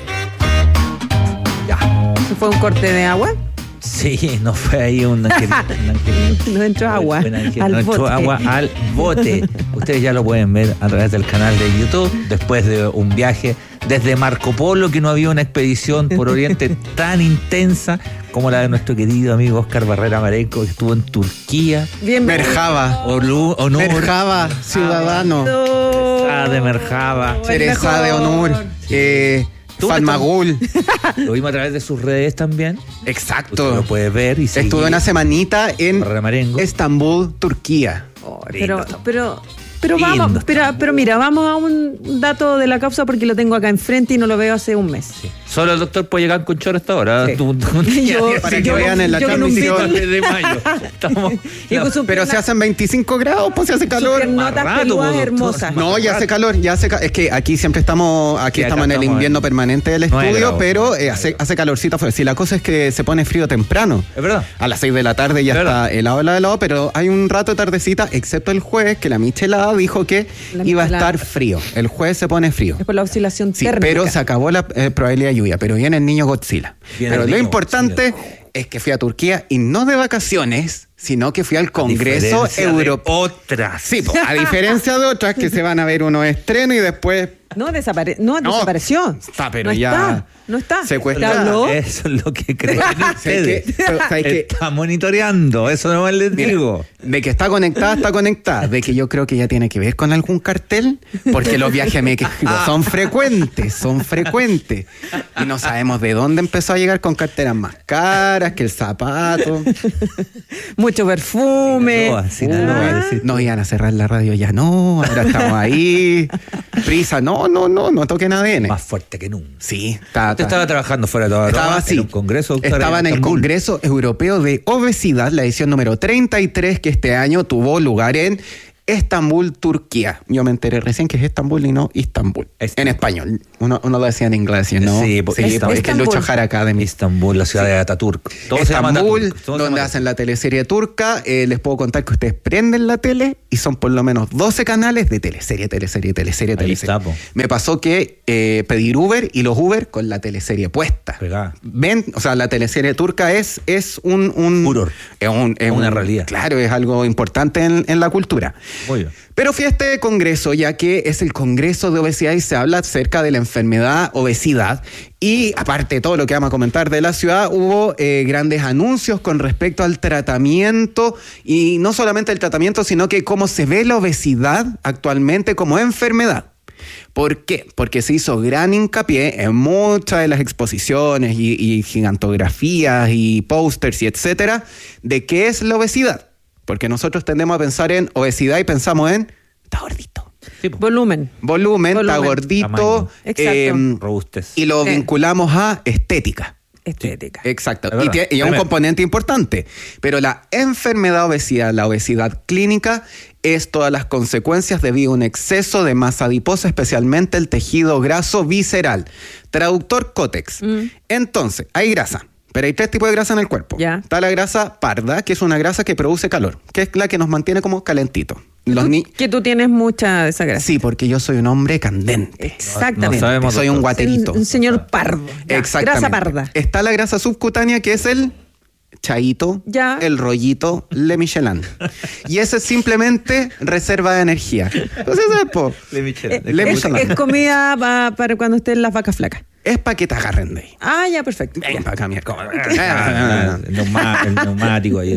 ¿Se fue un corte de agua? Sí, no fue ahí un no entró agua. No entró agua al bote. Ustedes ya lo pueden ver a través del canal de YouTube después de un viaje desde Marco Polo, que no había una expedición por Oriente tan intensa como la de nuestro querido amigo Oscar Barrera Marenco, que estuvo en Turquía. Merjaba. Merjaba, ciudadano. De Merjaba. Cereza de honor. Falmagul. Lo vimos a través de sus redes también. Exacto. Usted lo puede ver y seguir. Estuve una semanita en Estambul, Turquía. Pero vamos, pero mira, vamos a un dato de la causa porque lo tengo acá enfrente y no lo veo hace un mes. Sí. Solo el doctor puede llegar con choro hasta ahora. Sí. Para que vean en la transmisión de mayo. Pero se hacen 25 grados, pues se hace calor. Hermosas. No, ya hace calor, Es que aquí siempre estamos, estamos en el invierno permanente del estudio, pero hace calorcito. Si la cosa es que se pone frío temprano. Es verdad. A las 6 de la tarde ya está helado, pero hay un rato de tardecita, excepto el jueves, que la michelada dijo que iba a estar frío. El jueves se pone frío. Es por la oscilación térmica. Pero se acabó la probabilidad de lluvia. Pero viene el niño Godzilla. Pero lo importante es que fui a Turquía y no de vacaciones, sino que fui al Congreso Europeo. Otras. Sí, a diferencia de otras que se van a ver unos estrenos y después... desapareció. Está, pero ya... No está. Secuestrado. Eso es lo que creen ustedes. Está monitoreando, eso nomás les digo. De que está conectada. De que yo creo que ya tiene que ver con algún cartel, porque los viajes a México son frecuentes. Y no sabemos de dónde empezó a llegar con carteras más caras que el zapato. Mucho perfume. No iban a cerrar la radio ya, no. Ahora estamos ahí. Prisa, no toquen ADN. Más fuerte que nunca. Sí, Usted estaba trabajando fuera de toda en un congreso. Estaba en el Congreso Europeo de Obesidad, la edición número 33, que este año tuvo lugar en Estambul, Turquía. Yo me enteré recién que es Estambul y no Istambul. En español. Uno lo decía en inglés, ¿no? Sí, es que Lucho Jara Academy. Istambul, la ciudad de Ataturk. Estambul, donde hacen la teleserie turca. Les puedo contar que ustedes prenden la tele y son por lo menos 12 canales de teleserie. Me pasó que pedir Uber y los Uber con la teleserie puesta. Ven, o sea, la teleserie turca es un furor. Es una realidad. Claro, es algo importante en la cultura. Muy bien. Pero fui a este congreso, ya que es el congreso de obesidad y se habla acerca de la enfermedad obesidad. Y aparte de todo lo que vamos a comentar de la ciudad, hubo grandes anuncios con respecto al tratamiento, y no solamente el tratamiento, sino que cómo se ve la obesidad actualmente como enfermedad. ¿Por qué? Porque se hizo gran hincapié en muchas de las exposiciones y gigantografías y pósters y etcétera de qué es la obesidad. Porque nosotros tendemos a pensar en obesidad y pensamos en está gordito. Sí, volumen, está gordito, robustez. Y lo vinculamos a estética. Estética. Exacto. Y es un componente importante. Pero la enfermedad obesidad, la obesidad clínica, es todas las consecuencias debido a un exceso de masa adiposa, especialmente el tejido graso visceral. Traductor Cotex. Entonces, hay grasa. Pero hay 3 tipos de grasa en el cuerpo. Ya. Está la grasa parda, que es una grasa que produce calor, que es la que nos mantiene como calentito. Que tú tienes mucha de esa grasa. Sí, porque yo soy un hombre candente. Exactamente. No sabemos, soy un guaterito. Un señor pardo. Ya. Exactamente. Grasa parda. Está la grasa subcutánea, que es el chaito, el rollito, Le Michelin. Y ese es simplemente reserva de energía. Entonces, Le Michelin. Es comida para cuando estén las vacas flacas. Es para que te agarren de ahí. Ah, ya, perfecto. Ven para acá, El neumático ahí.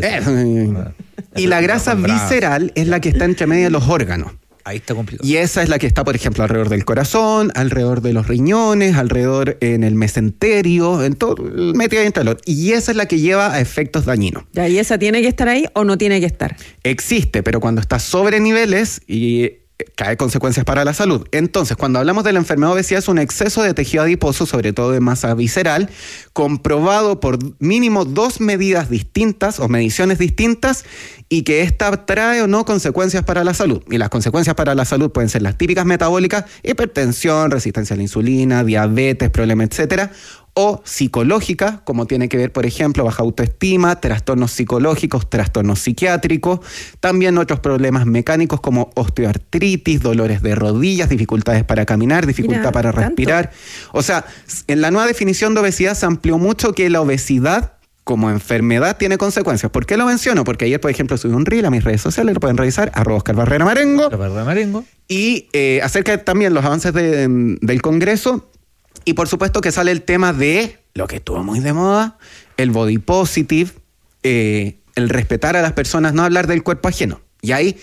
Y la grasa visceral es la que está entre medio de los órganos. Ahí está complicado. Y esa es la que está, por ejemplo, alrededor del corazón, alrededor de los riñones, alrededor en el mesenterio, en todo, metida dentro del otro. Y esa es la que lleva a efectos dañinos. Ya, ¿y esa tiene que estar ahí o no tiene que estar? Existe, pero cuando está sobre niveles y cae consecuencias para la salud. Entonces, cuando hablamos de la enfermedad de obesidad, es un exceso de tejido adiposo, sobre todo de masa visceral, comprobado por mínimo 2 medidas distintas o mediciones distintas, y que esta trae o no consecuencias para la salud. Y las consecuencias para la salud pueden ser las típicas metabólicas: hipertensión, resistencia a la insulina, diabetes, problemas, etcétera, o psicológicas, como tiene que ver, por ejemplo, baja autoestima, trastornos psicológicos, trastornos psiquiátricos, también otros problemas mecánicos como osteoartritis, dolores de rodillas, dificultades para caminar, dificultad para respirar. O sea, en la nueva definición de obesidad se amplió mucho que la obesidad como enfermedad tiene consecuencias. ¿Por qué lo menciono? Porque ayer, por ejemplo, subí un reel a mis redes sociales, lo pueden revisar, @OscarBarreraMarengo. Y acerca de también los avances del Congreso. Y por supuesto que sale el tema de lo que estuvo muy de moda, el body positive, el respetar a las personas, no hablar del cuerpo ajeno. Y ahí,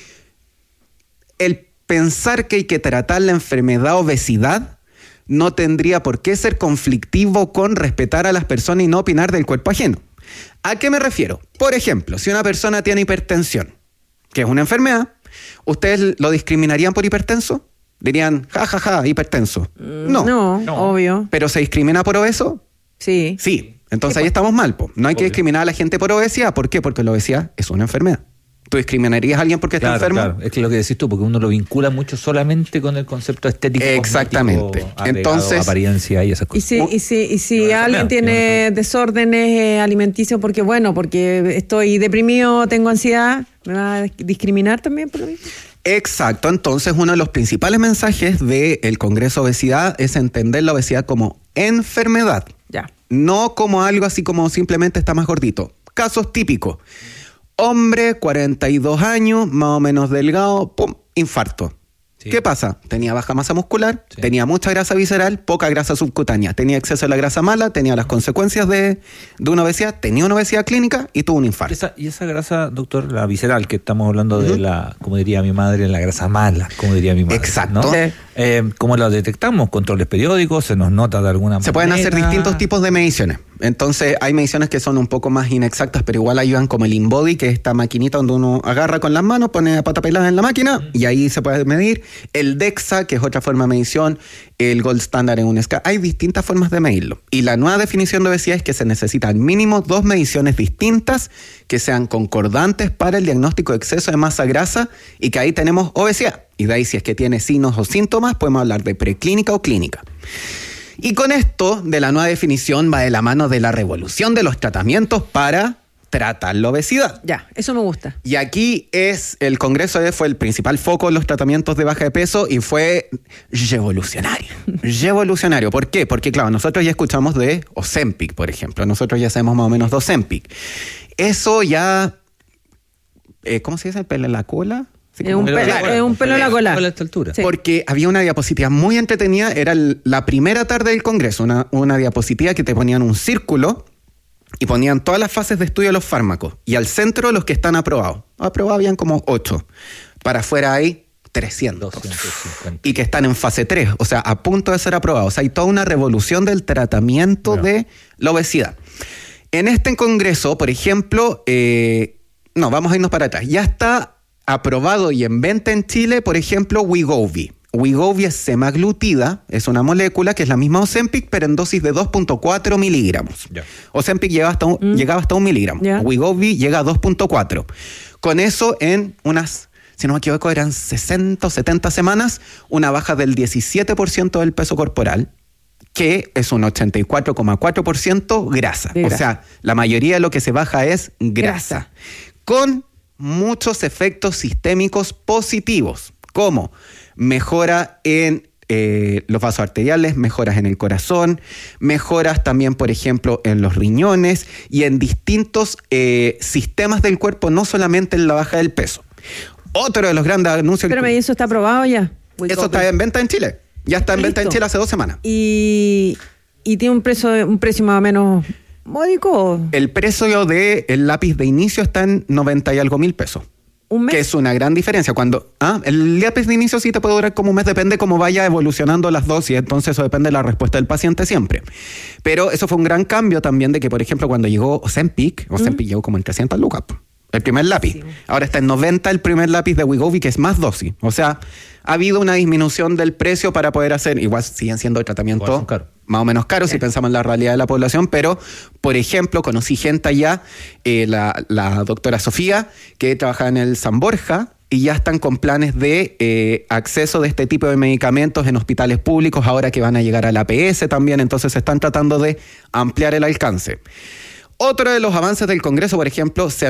el pensar que hay que tratar la enfermedad obesidad no tendría por qué ser conflictivo con respetar a las personas y no opinar del cuerpo ajeno. ¿A qué me refiero? Por ejemplo, si una persona tiene hipertensión, que es una enfermedad, ¿ustedes lo discriminarían por hipertenso? Dirían, hipertenso. No, obvio. ¿Pero se discrimina por obeso? Sí. Sí, entonces ahí estamos mal. No hay que discriminar a la gente por obesidad. ¿Por qué? Porque la obesidad es una enfermedad. ¿Tú discriminarías a alguien porque está enfermo? Claro, es que lo que decís tú, porque uno lo vincula mucho solamente con el concepto estético. Exactamente. Entonces, apariencia y esas cosas. Y si alguien tiene desórdenes alimenticios porque estoy deprimido, tengo ansiedad, ¿me va a discriminar también por lo mismo? Exacto. Entonces, uno de los principales mensajes del Congreso de Obesidad es entender la obesidad como enfermedad. Ya. No como algo así como simplemente está más gordito. Casos típicos. Hombre, 42 años, más o menos delgado, ¡pum!, infarto. Sí. ¿Qué pasa? Tenía baja masa muscular, tenía mucha grasa visceral, poca grasa subcutánea, tenía exceso de la grasa mala, tenía las consecuencias de una obesidad, tenía una obesidad clínica y tuvo un infarto. Y esa grasa, doctor, la visceral, que estamos hablando de la, como diría mi madre, la grasa mala, como diría mi madre. Exacto. ¿No? ¿Cómo la detectamos? ¿Controles periódicos? ¿Se nos nota de alguna manera? Se pueden hacer distintos tipos de mediciones. Entonces, hay mediciones que son un poco más inexactas, pero igual ayudan, como el InBody, que es esta maquinita donde uno agarra con las manos, pone a pata pelada en la máquina y ahí se puede medir. El DEXA, que es otra forma de medición, el Gold Standard en un escala. Hay distintas formas de medirlo. Y la nueva definición de obesidad es que se necesitan mínimo 2 mediciones distintas que sean concordantes para el diagnóstico de exceso de masa grasa, y que ahí tenemos obesidad. Y de ahí, si es que tiene signos o síntomas, podemos hablar de preclínica o clínica. Y con esto de la nueva definición va de la mano de la revolución de los tratamientos para tratar la obesidad. Ya, eso me gusta. Y aquí el Congreso fue el principal foco en los tratamientos de baja de peso y fue revolucionario. Revolucionario. ¿Por qué? Porque, claro, nosotros ya escuchamos de Ozempic, por ejemplo. Nosotros ya sabemos más o menos de Ozempic. Eso ya... ¿cómo se dice? ¿El pelo en la cola? Es un pelo en la cola. A esta altura. Sí. Porque había una diapositiva muy entretenida, era la primera tarde del Congreso, una diapositiva que te ponían un círculo y ponían todas las fases de estudio de los fármacos. Y al centro los que están aprobados. Aprobados habían como 8. Para afuera hay 300. 250. Y que están en fase 3, o sea, a punto de ser aprobados. O sea, hay toda una revolución del tratamiento de la obesidad. En este Congreso, por ejemplo, vamos a irnos para atrás. Ya está aprobado y en venta en Chile, por ejemplo, Wegovy. Wegovy es semaglutida, es una molécula que es la misma Ozempic, pero en dosis de 2.4 miligramos. Yeah. Ozempic llegaba hasta 1 miligramo. Yeah. Wegovy llega a 2.4. Con eso, en unas, si no me equivoco, eran 60 o 70 semanas, una baja del 17% del peso corporal, que es un 84,4% grasa. O sea, la mayoría de lo que se baja es grasa. Con muchos efectos sistémicos positivos, como mejora en los vasos arteriales, mejoras en el corazón, mejoras también, por ejemplo, en los riñones y en distintos sistemas del cuerpo, no solamente en la baja del peso. Otro de los grandes anuncios... Pero ¿eso está aprobado ya? Eso está en venta en Chile. Ya está en venta en Chile hace 2 semanas. ¿Y tiene un precio más o menos módico? El precio del lápiz de inicio está en 90 y algo mil pesos. ¿Un mes? Que es una gran diferencia. El lápiz de inicio sí te puede durar como un mes, depende cómo vaya evolucionando las dosis, entonces eso depende de la respuesta del paciente siempre. Pero eso fue un gran cambio también de que, por ejemplo, cuando llegó Ozempic llegó como en 300 lucas, el primer lápiz. Sí. Ahora está en 90 el primer lápiz de Wegovy, que es más dosis. O sea, ha habido una disminución del precio para poder hacer, igual siguen siendo tratamientos más o menos caros si pensamos en la realidad de la población, pero, por ejemplo, conocí gente allá, la doctora Sofía, que trabajaba en el San Borja, y ya están con planes de acceso de este tipo de medicamentos en hospitales públicos, ahora que van a llegar al APS también, entonces se están tratando de ampliar el alcance. Otro de los avances del Congreso, por ejemplo, se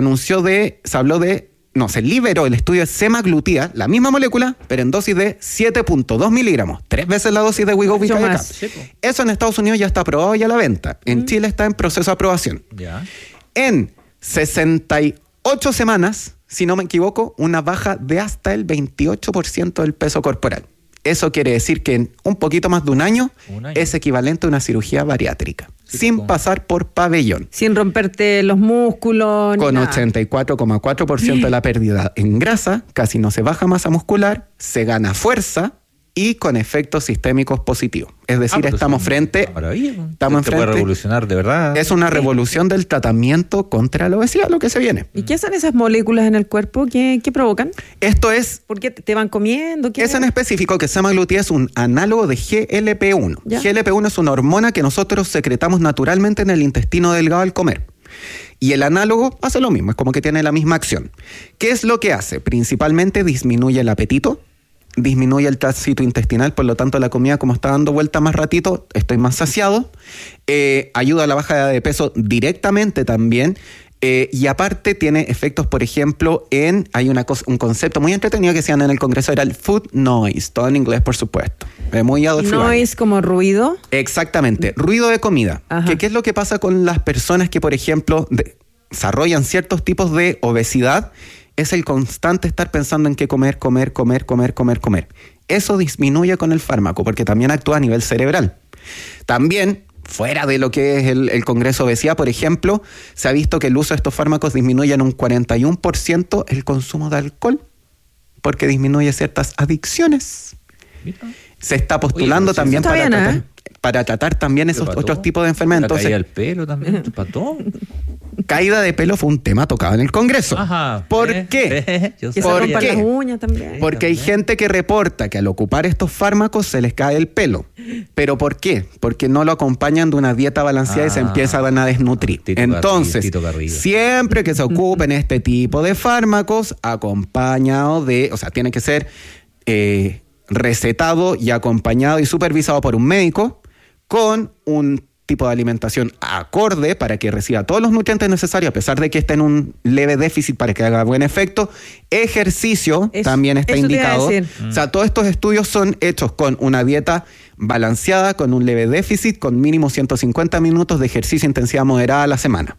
liberó el estudio de semaglutida, la misma molécula, pero en dosis de 7.2 miligramos, 3 veces la dosis de Wegovy. Eso en Estados Unidos ya está aprobado y a la venta. En Chile está en proceso de aprobación. Yeah. En 68 semanas, si no me equivoco, una baja de hasta el 28% del peso corporal. Eso quiere decir que en un poquito más de un año es equivalente a una cirugía bariátrica, sin pasar por pabellón. Sin romperte los músculos. Con 84,4% de la pérdida en grasa, casi no se baja masa muscular, se gana fuerza y con efectos sistémicos positivos. Es decir, estamos frente... Estamos frente... puede revolucionar, de verdad. Es una revolución del tratamiento contra la obesidad, lo que se viene. ¿Y qué hacen esas moléculas en el cuerpo? ¿Qué provocan? Esto es... ¿Por qué te van comiendo? Es en específico que semaglutida es un análogo de GLP-1. ¿Ya? GLP-1 es una hormona que nosotros secretamos naturalmente en el intestino delgado al comer. Y el análogo hace lo mismo, es como que tiene la misma acción. ¿Qué es lo que hace? Principalmente disminuye el apetito, disminuye el tránsito intestinal, por lo tanto la comida, como está dando vuelta más ratito, estoy más saciado, ayuda a la baja de peso directamente también, y aparte tiene efectos, por ejemplo, hay un concepto muy entretenido que se llama en el Congreso, era el food noise, todo en inglés por supuesto, muy Adolf Noise. ¿Noise como ruido? Exactamente, ruido de comida. ¿Qué es lo que pasa con las personas que, por ejemplo, desarrollan ciertos tipos de obesidad? Es el constante estar pensando en qué comer. Eso disminuye con el fármaco, porque también actúa a nivel cerebral. También, fuera de lo que es el Congreso de Obesidad, por ejemplo, se ha visto que el uso de estos fármacos disminuye en un 41% el consumo de alcohol, porque disminuye ciertas adicciones. Se está postulando también para tratar también esos otros tipos de enfermedades. Entonces, caída del pelo también, para todo. Caída de pelo fue un tema tocado en el Congreso. ¿Por qué? Que se rompan las uñas también. Porque hay gente que reporta que al ocupar estos fármacos se les cae el pelo. ¿Pero por qué? Porque no lo acompañan de una dieta balanceada y se empiezan a desnutrir. Entonces, siempre que se ocupen este tipo de fármacos, acompañado de, o sea, tiene que ser recetado y acompañado y supervisado por un médico con un tipo de alimentación acorde para que reciba todos los nutrientes necesarios, a pesar de que esté en un leve déficit para que haga buen efecto. Ejercicio también está indicado. O sea, todos estos estudios son hechos con una dieta balanceada, con un leve déficit, con mínimo 150 minutos de ejercicio intensidad moderada a la semana.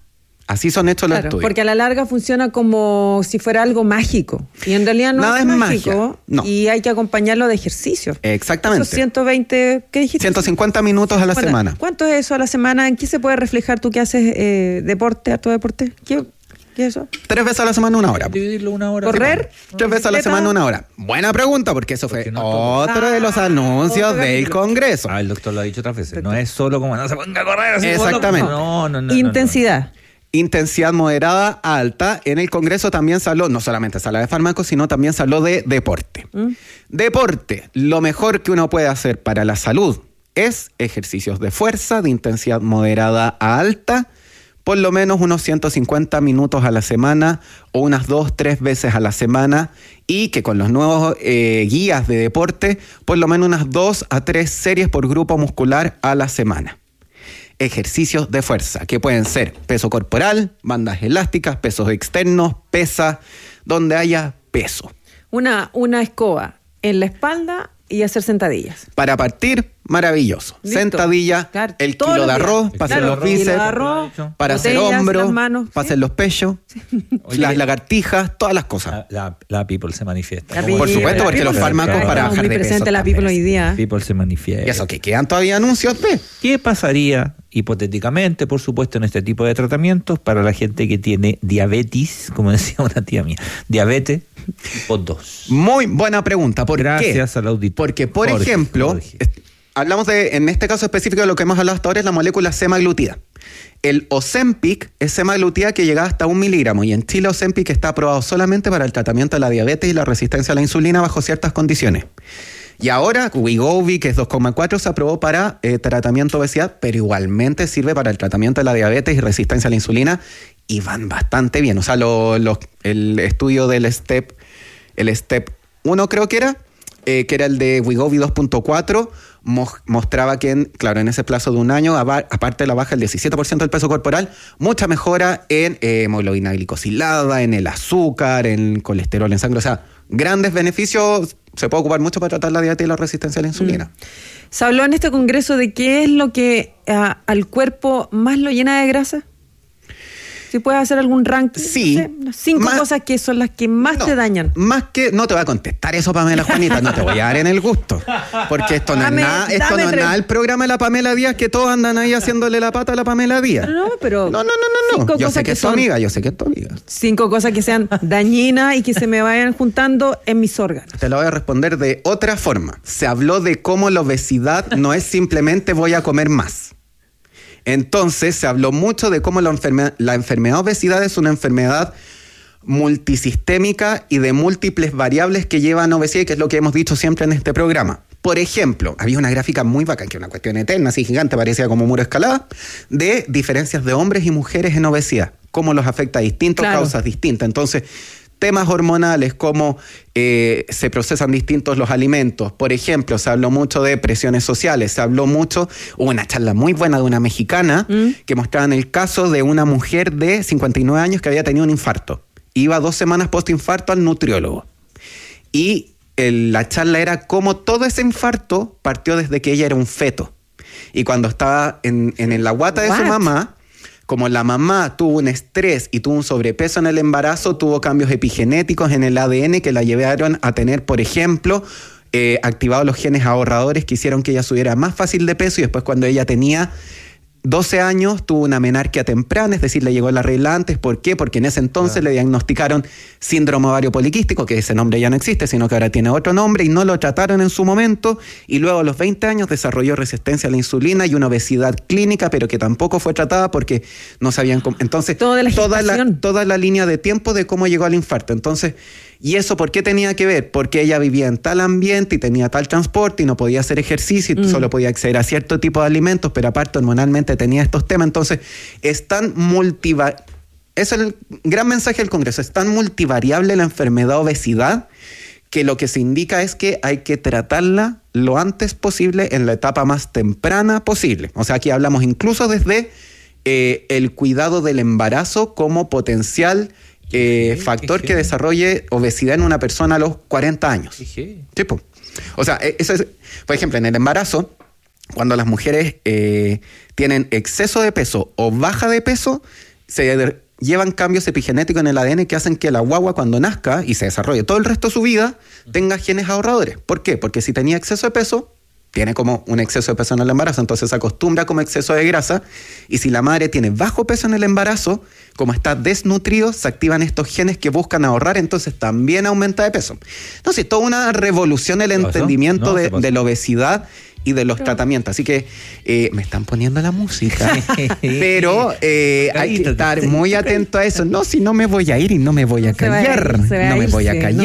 Así son hechos los estudios. Porque a la larga funciona como si fuera algo mágico. Y en realidad no Nada es magia. mágico. No. Y hay que acompañarlo de ejercicio. Exactamente. Esos 120, ¿qué dijiste? 150 minutos a la semana. ¿Cuánto es eso a la semana? ¿En qué se puede reflejar tú que haces deporte, harto deporte? ¿Qué es eso? 3 veces a la semana, 1 hora. Dividirlo 1 hora. ¿Correr? 3 veces a la semana, 1 hora. Buena pregunta, porque eso fue otro de los anuncios del Congreso. El doctor lo ha dicho otras veces. No es solo como no se ponga a correr. Así Exactamente. No. Intensidad. Intensidad moderada, alta. En el Congreso también se habló, no solamente se habla de fármacos, sino también se habló de deporte. Deporte, lo mejor que uno puede hacer para la salud es ejercicios de fuerza, de intensidad moderada a alta, por lo menos unos 150 minutos a la semana o unas 2-3 veces a la semana, y que con los nuevos guías de deporte, por lo menos unas 2 a 3 series por grupo muscular a la semana. Ejercicios de fuerza, que pueden ser peso corporal, bandas elásticas, pesos externos, pesas, donde haya peso. Una escoba en la espalda y hacer sentadillas. Para partir, maravilloso. Listo. Sentadilla, Claro, el todos kilo los de días. arroz, para hacer Claro, los bíceps, kilo de arroz, para hacer botellas, hombros, las manos, para hacer los pechos, las lagartijas, todas las cosas. La people se manifiesta. Por supuesto, porque los fármacos para bajar muy de peso. presente la people hoy día. People se manifiesta. Y eso que quedan todavía anuncios de. ¿Qué pasaría, hipotéticamente, por supuesto, en este tipo de tratamientos para la gente que tiene diabetes, como decía una tía mía, diabetes tipo 2? Muy buena pregunta. ¿Por Gracias qué? al auditor. Porque, por ejemplo, hablamos de, en este caso específico de lo que hemos hablado hasta ahora, es la molécula semaglutida. El Ozempic es semaglutida que llega hasta 1 miligramo, y en Chile Ozempic está aprobado solamente para el tratamiento de la diabetes y la resistencia a la insulina bajo ciertas condiciones. Y ahora Wegovy, que es 2,4, se aprobó para tratamiento de obesidad, pero igualmente sirve para el tratamiento de la diabetes y resistencia a la insulina, y van bastante bien. O sea, el estudio del STEP 1 creo que era el de Wegovy 2.4, mostraba que en ese plazo de un año, aparte de la baja del 17% del peso corporal, mucha mejora en hemoglobina glicosilada, en el azúcar, en colesterol en sangre. O sea, grandes beneficios. Se puede ocupar mucho para tratar la diabetes y la resistencia a la insulina. Se habló en este congreso de qué es lo que al cuerpo más lo llena de grasa. Si puedes hacer algún ranking. Sí. No sé, 5 cosas que son las que más te dañan. Más que, no te voy a contestar eso, Pamela Juanita, no te voy a dar en el gusto. Porque esto no es nada el programa de la Pamela Díaz, que todos andan ahí haciéndole la pata a la Pamela Díaz. No, pero. No. Yo sé que es tu amiga, 5 cosas que sean dañinas y que se me vayan juntando en mis órganos. Te lo voy a responder de otra forma. Se habló de cómo la obesidad no es simplemente voy a comer más. Entonces se habló mucho de cómo la enfermedad obesidad es una enfermedad multisistémica y de múltiples variables que llevan a obesidad, que es lo que hemos dicho siempre en este programa. Por ejemplo, había una gráfica muy bacán, que era una cuestión eterna, así gigante, parecía como muro escalada, de diferencias de hombres y mujeres en obesidad, cómo los afecta a distintas causas distintas. Entonces, temas hormonales, cómo se procesan distintos los alimentos. Por ejemplo, se habló mucho de presiones sociales, hubo una charla muy buena de una mexicana que mostraba el caso de una mujer de 59 años que había tenido un infarto. Iba 2 semanas post-infarto al nutriólogo. Y la charla era cómo todo ese infarto partió desde que ella era un feto. Y cuando estaba en la guata de su mamá, como la mamá tuvo un estrés y tuvo un sobrepeso en el embarazo, tuvo cambios epigenéticos en el ADN que la llevaron a tener, por ejemplo, activados los genes ahorradores que hicieron que ella subiera más fácil de peso, y después cuando ella tenía 12 años tuvo una menarquia temprana, es decir, le llegó la regla antes. ¿Por qué? Porque en ese entonces le diagnosticaron síndrome ovario poliquístico, que ese nombre ya no existe, sino que ahora tiene otro nombre, y no lo trataron en su momento, y luego a los 20 años desarrolló resistencia a la insulina y una obesidad clínica, pero que tampoco fue tratada porque no sabían cómo. Entonces, toda la línea de tiempo de cómo llegó al infarto. Entonces, ¿y eso por qué tenía que ver? Porque ella vivía en tal ambiente y tenía tal transporte y no podía hacer ejercicio y solo podía acceder a cierto tipo de alimentos, pero aparte hormonalmente tenía estos temas. Entonces, es el gran mensaje del Congreso, es tan multivariable la enfermedad obesidad que lo que se indica es que hay que tratarla lo antes posible, en la etapa más temprana posible. O sea, aquí hablamos incluso desde el cuidado del embarazo como potencial factor que desarrolle obesidad en una persona a los 40 años. Tipo. O sea, eso es, por ejemplo, en el embarazo, cuando las mujeres tienen exceso de peso o baja de peso, se llevan cambios epigenéticos en el ADN que hacen que la guagua cuando nazca y se desarrolle todo el resto de su vida tenga genes ahorradores. ¿Por qué? Porque si tenía exceso de peso, tiene como un exceso de peso en el embarazo, entonces se acostumbra como exceso de grasa, y si la madre tiene bajo peso en el embarazo, como está desnutrido, se activan estos genes que buscan ahorrar, entonces también aumenta de peso. Entonces, toda una revolución el entendimiento de la obesidad y de los tratamientos. Así que me están poniendo la música, pero hay que estar muy atento a eso. No, si no me voy a ir y no me voy a callar. No me voy a callar.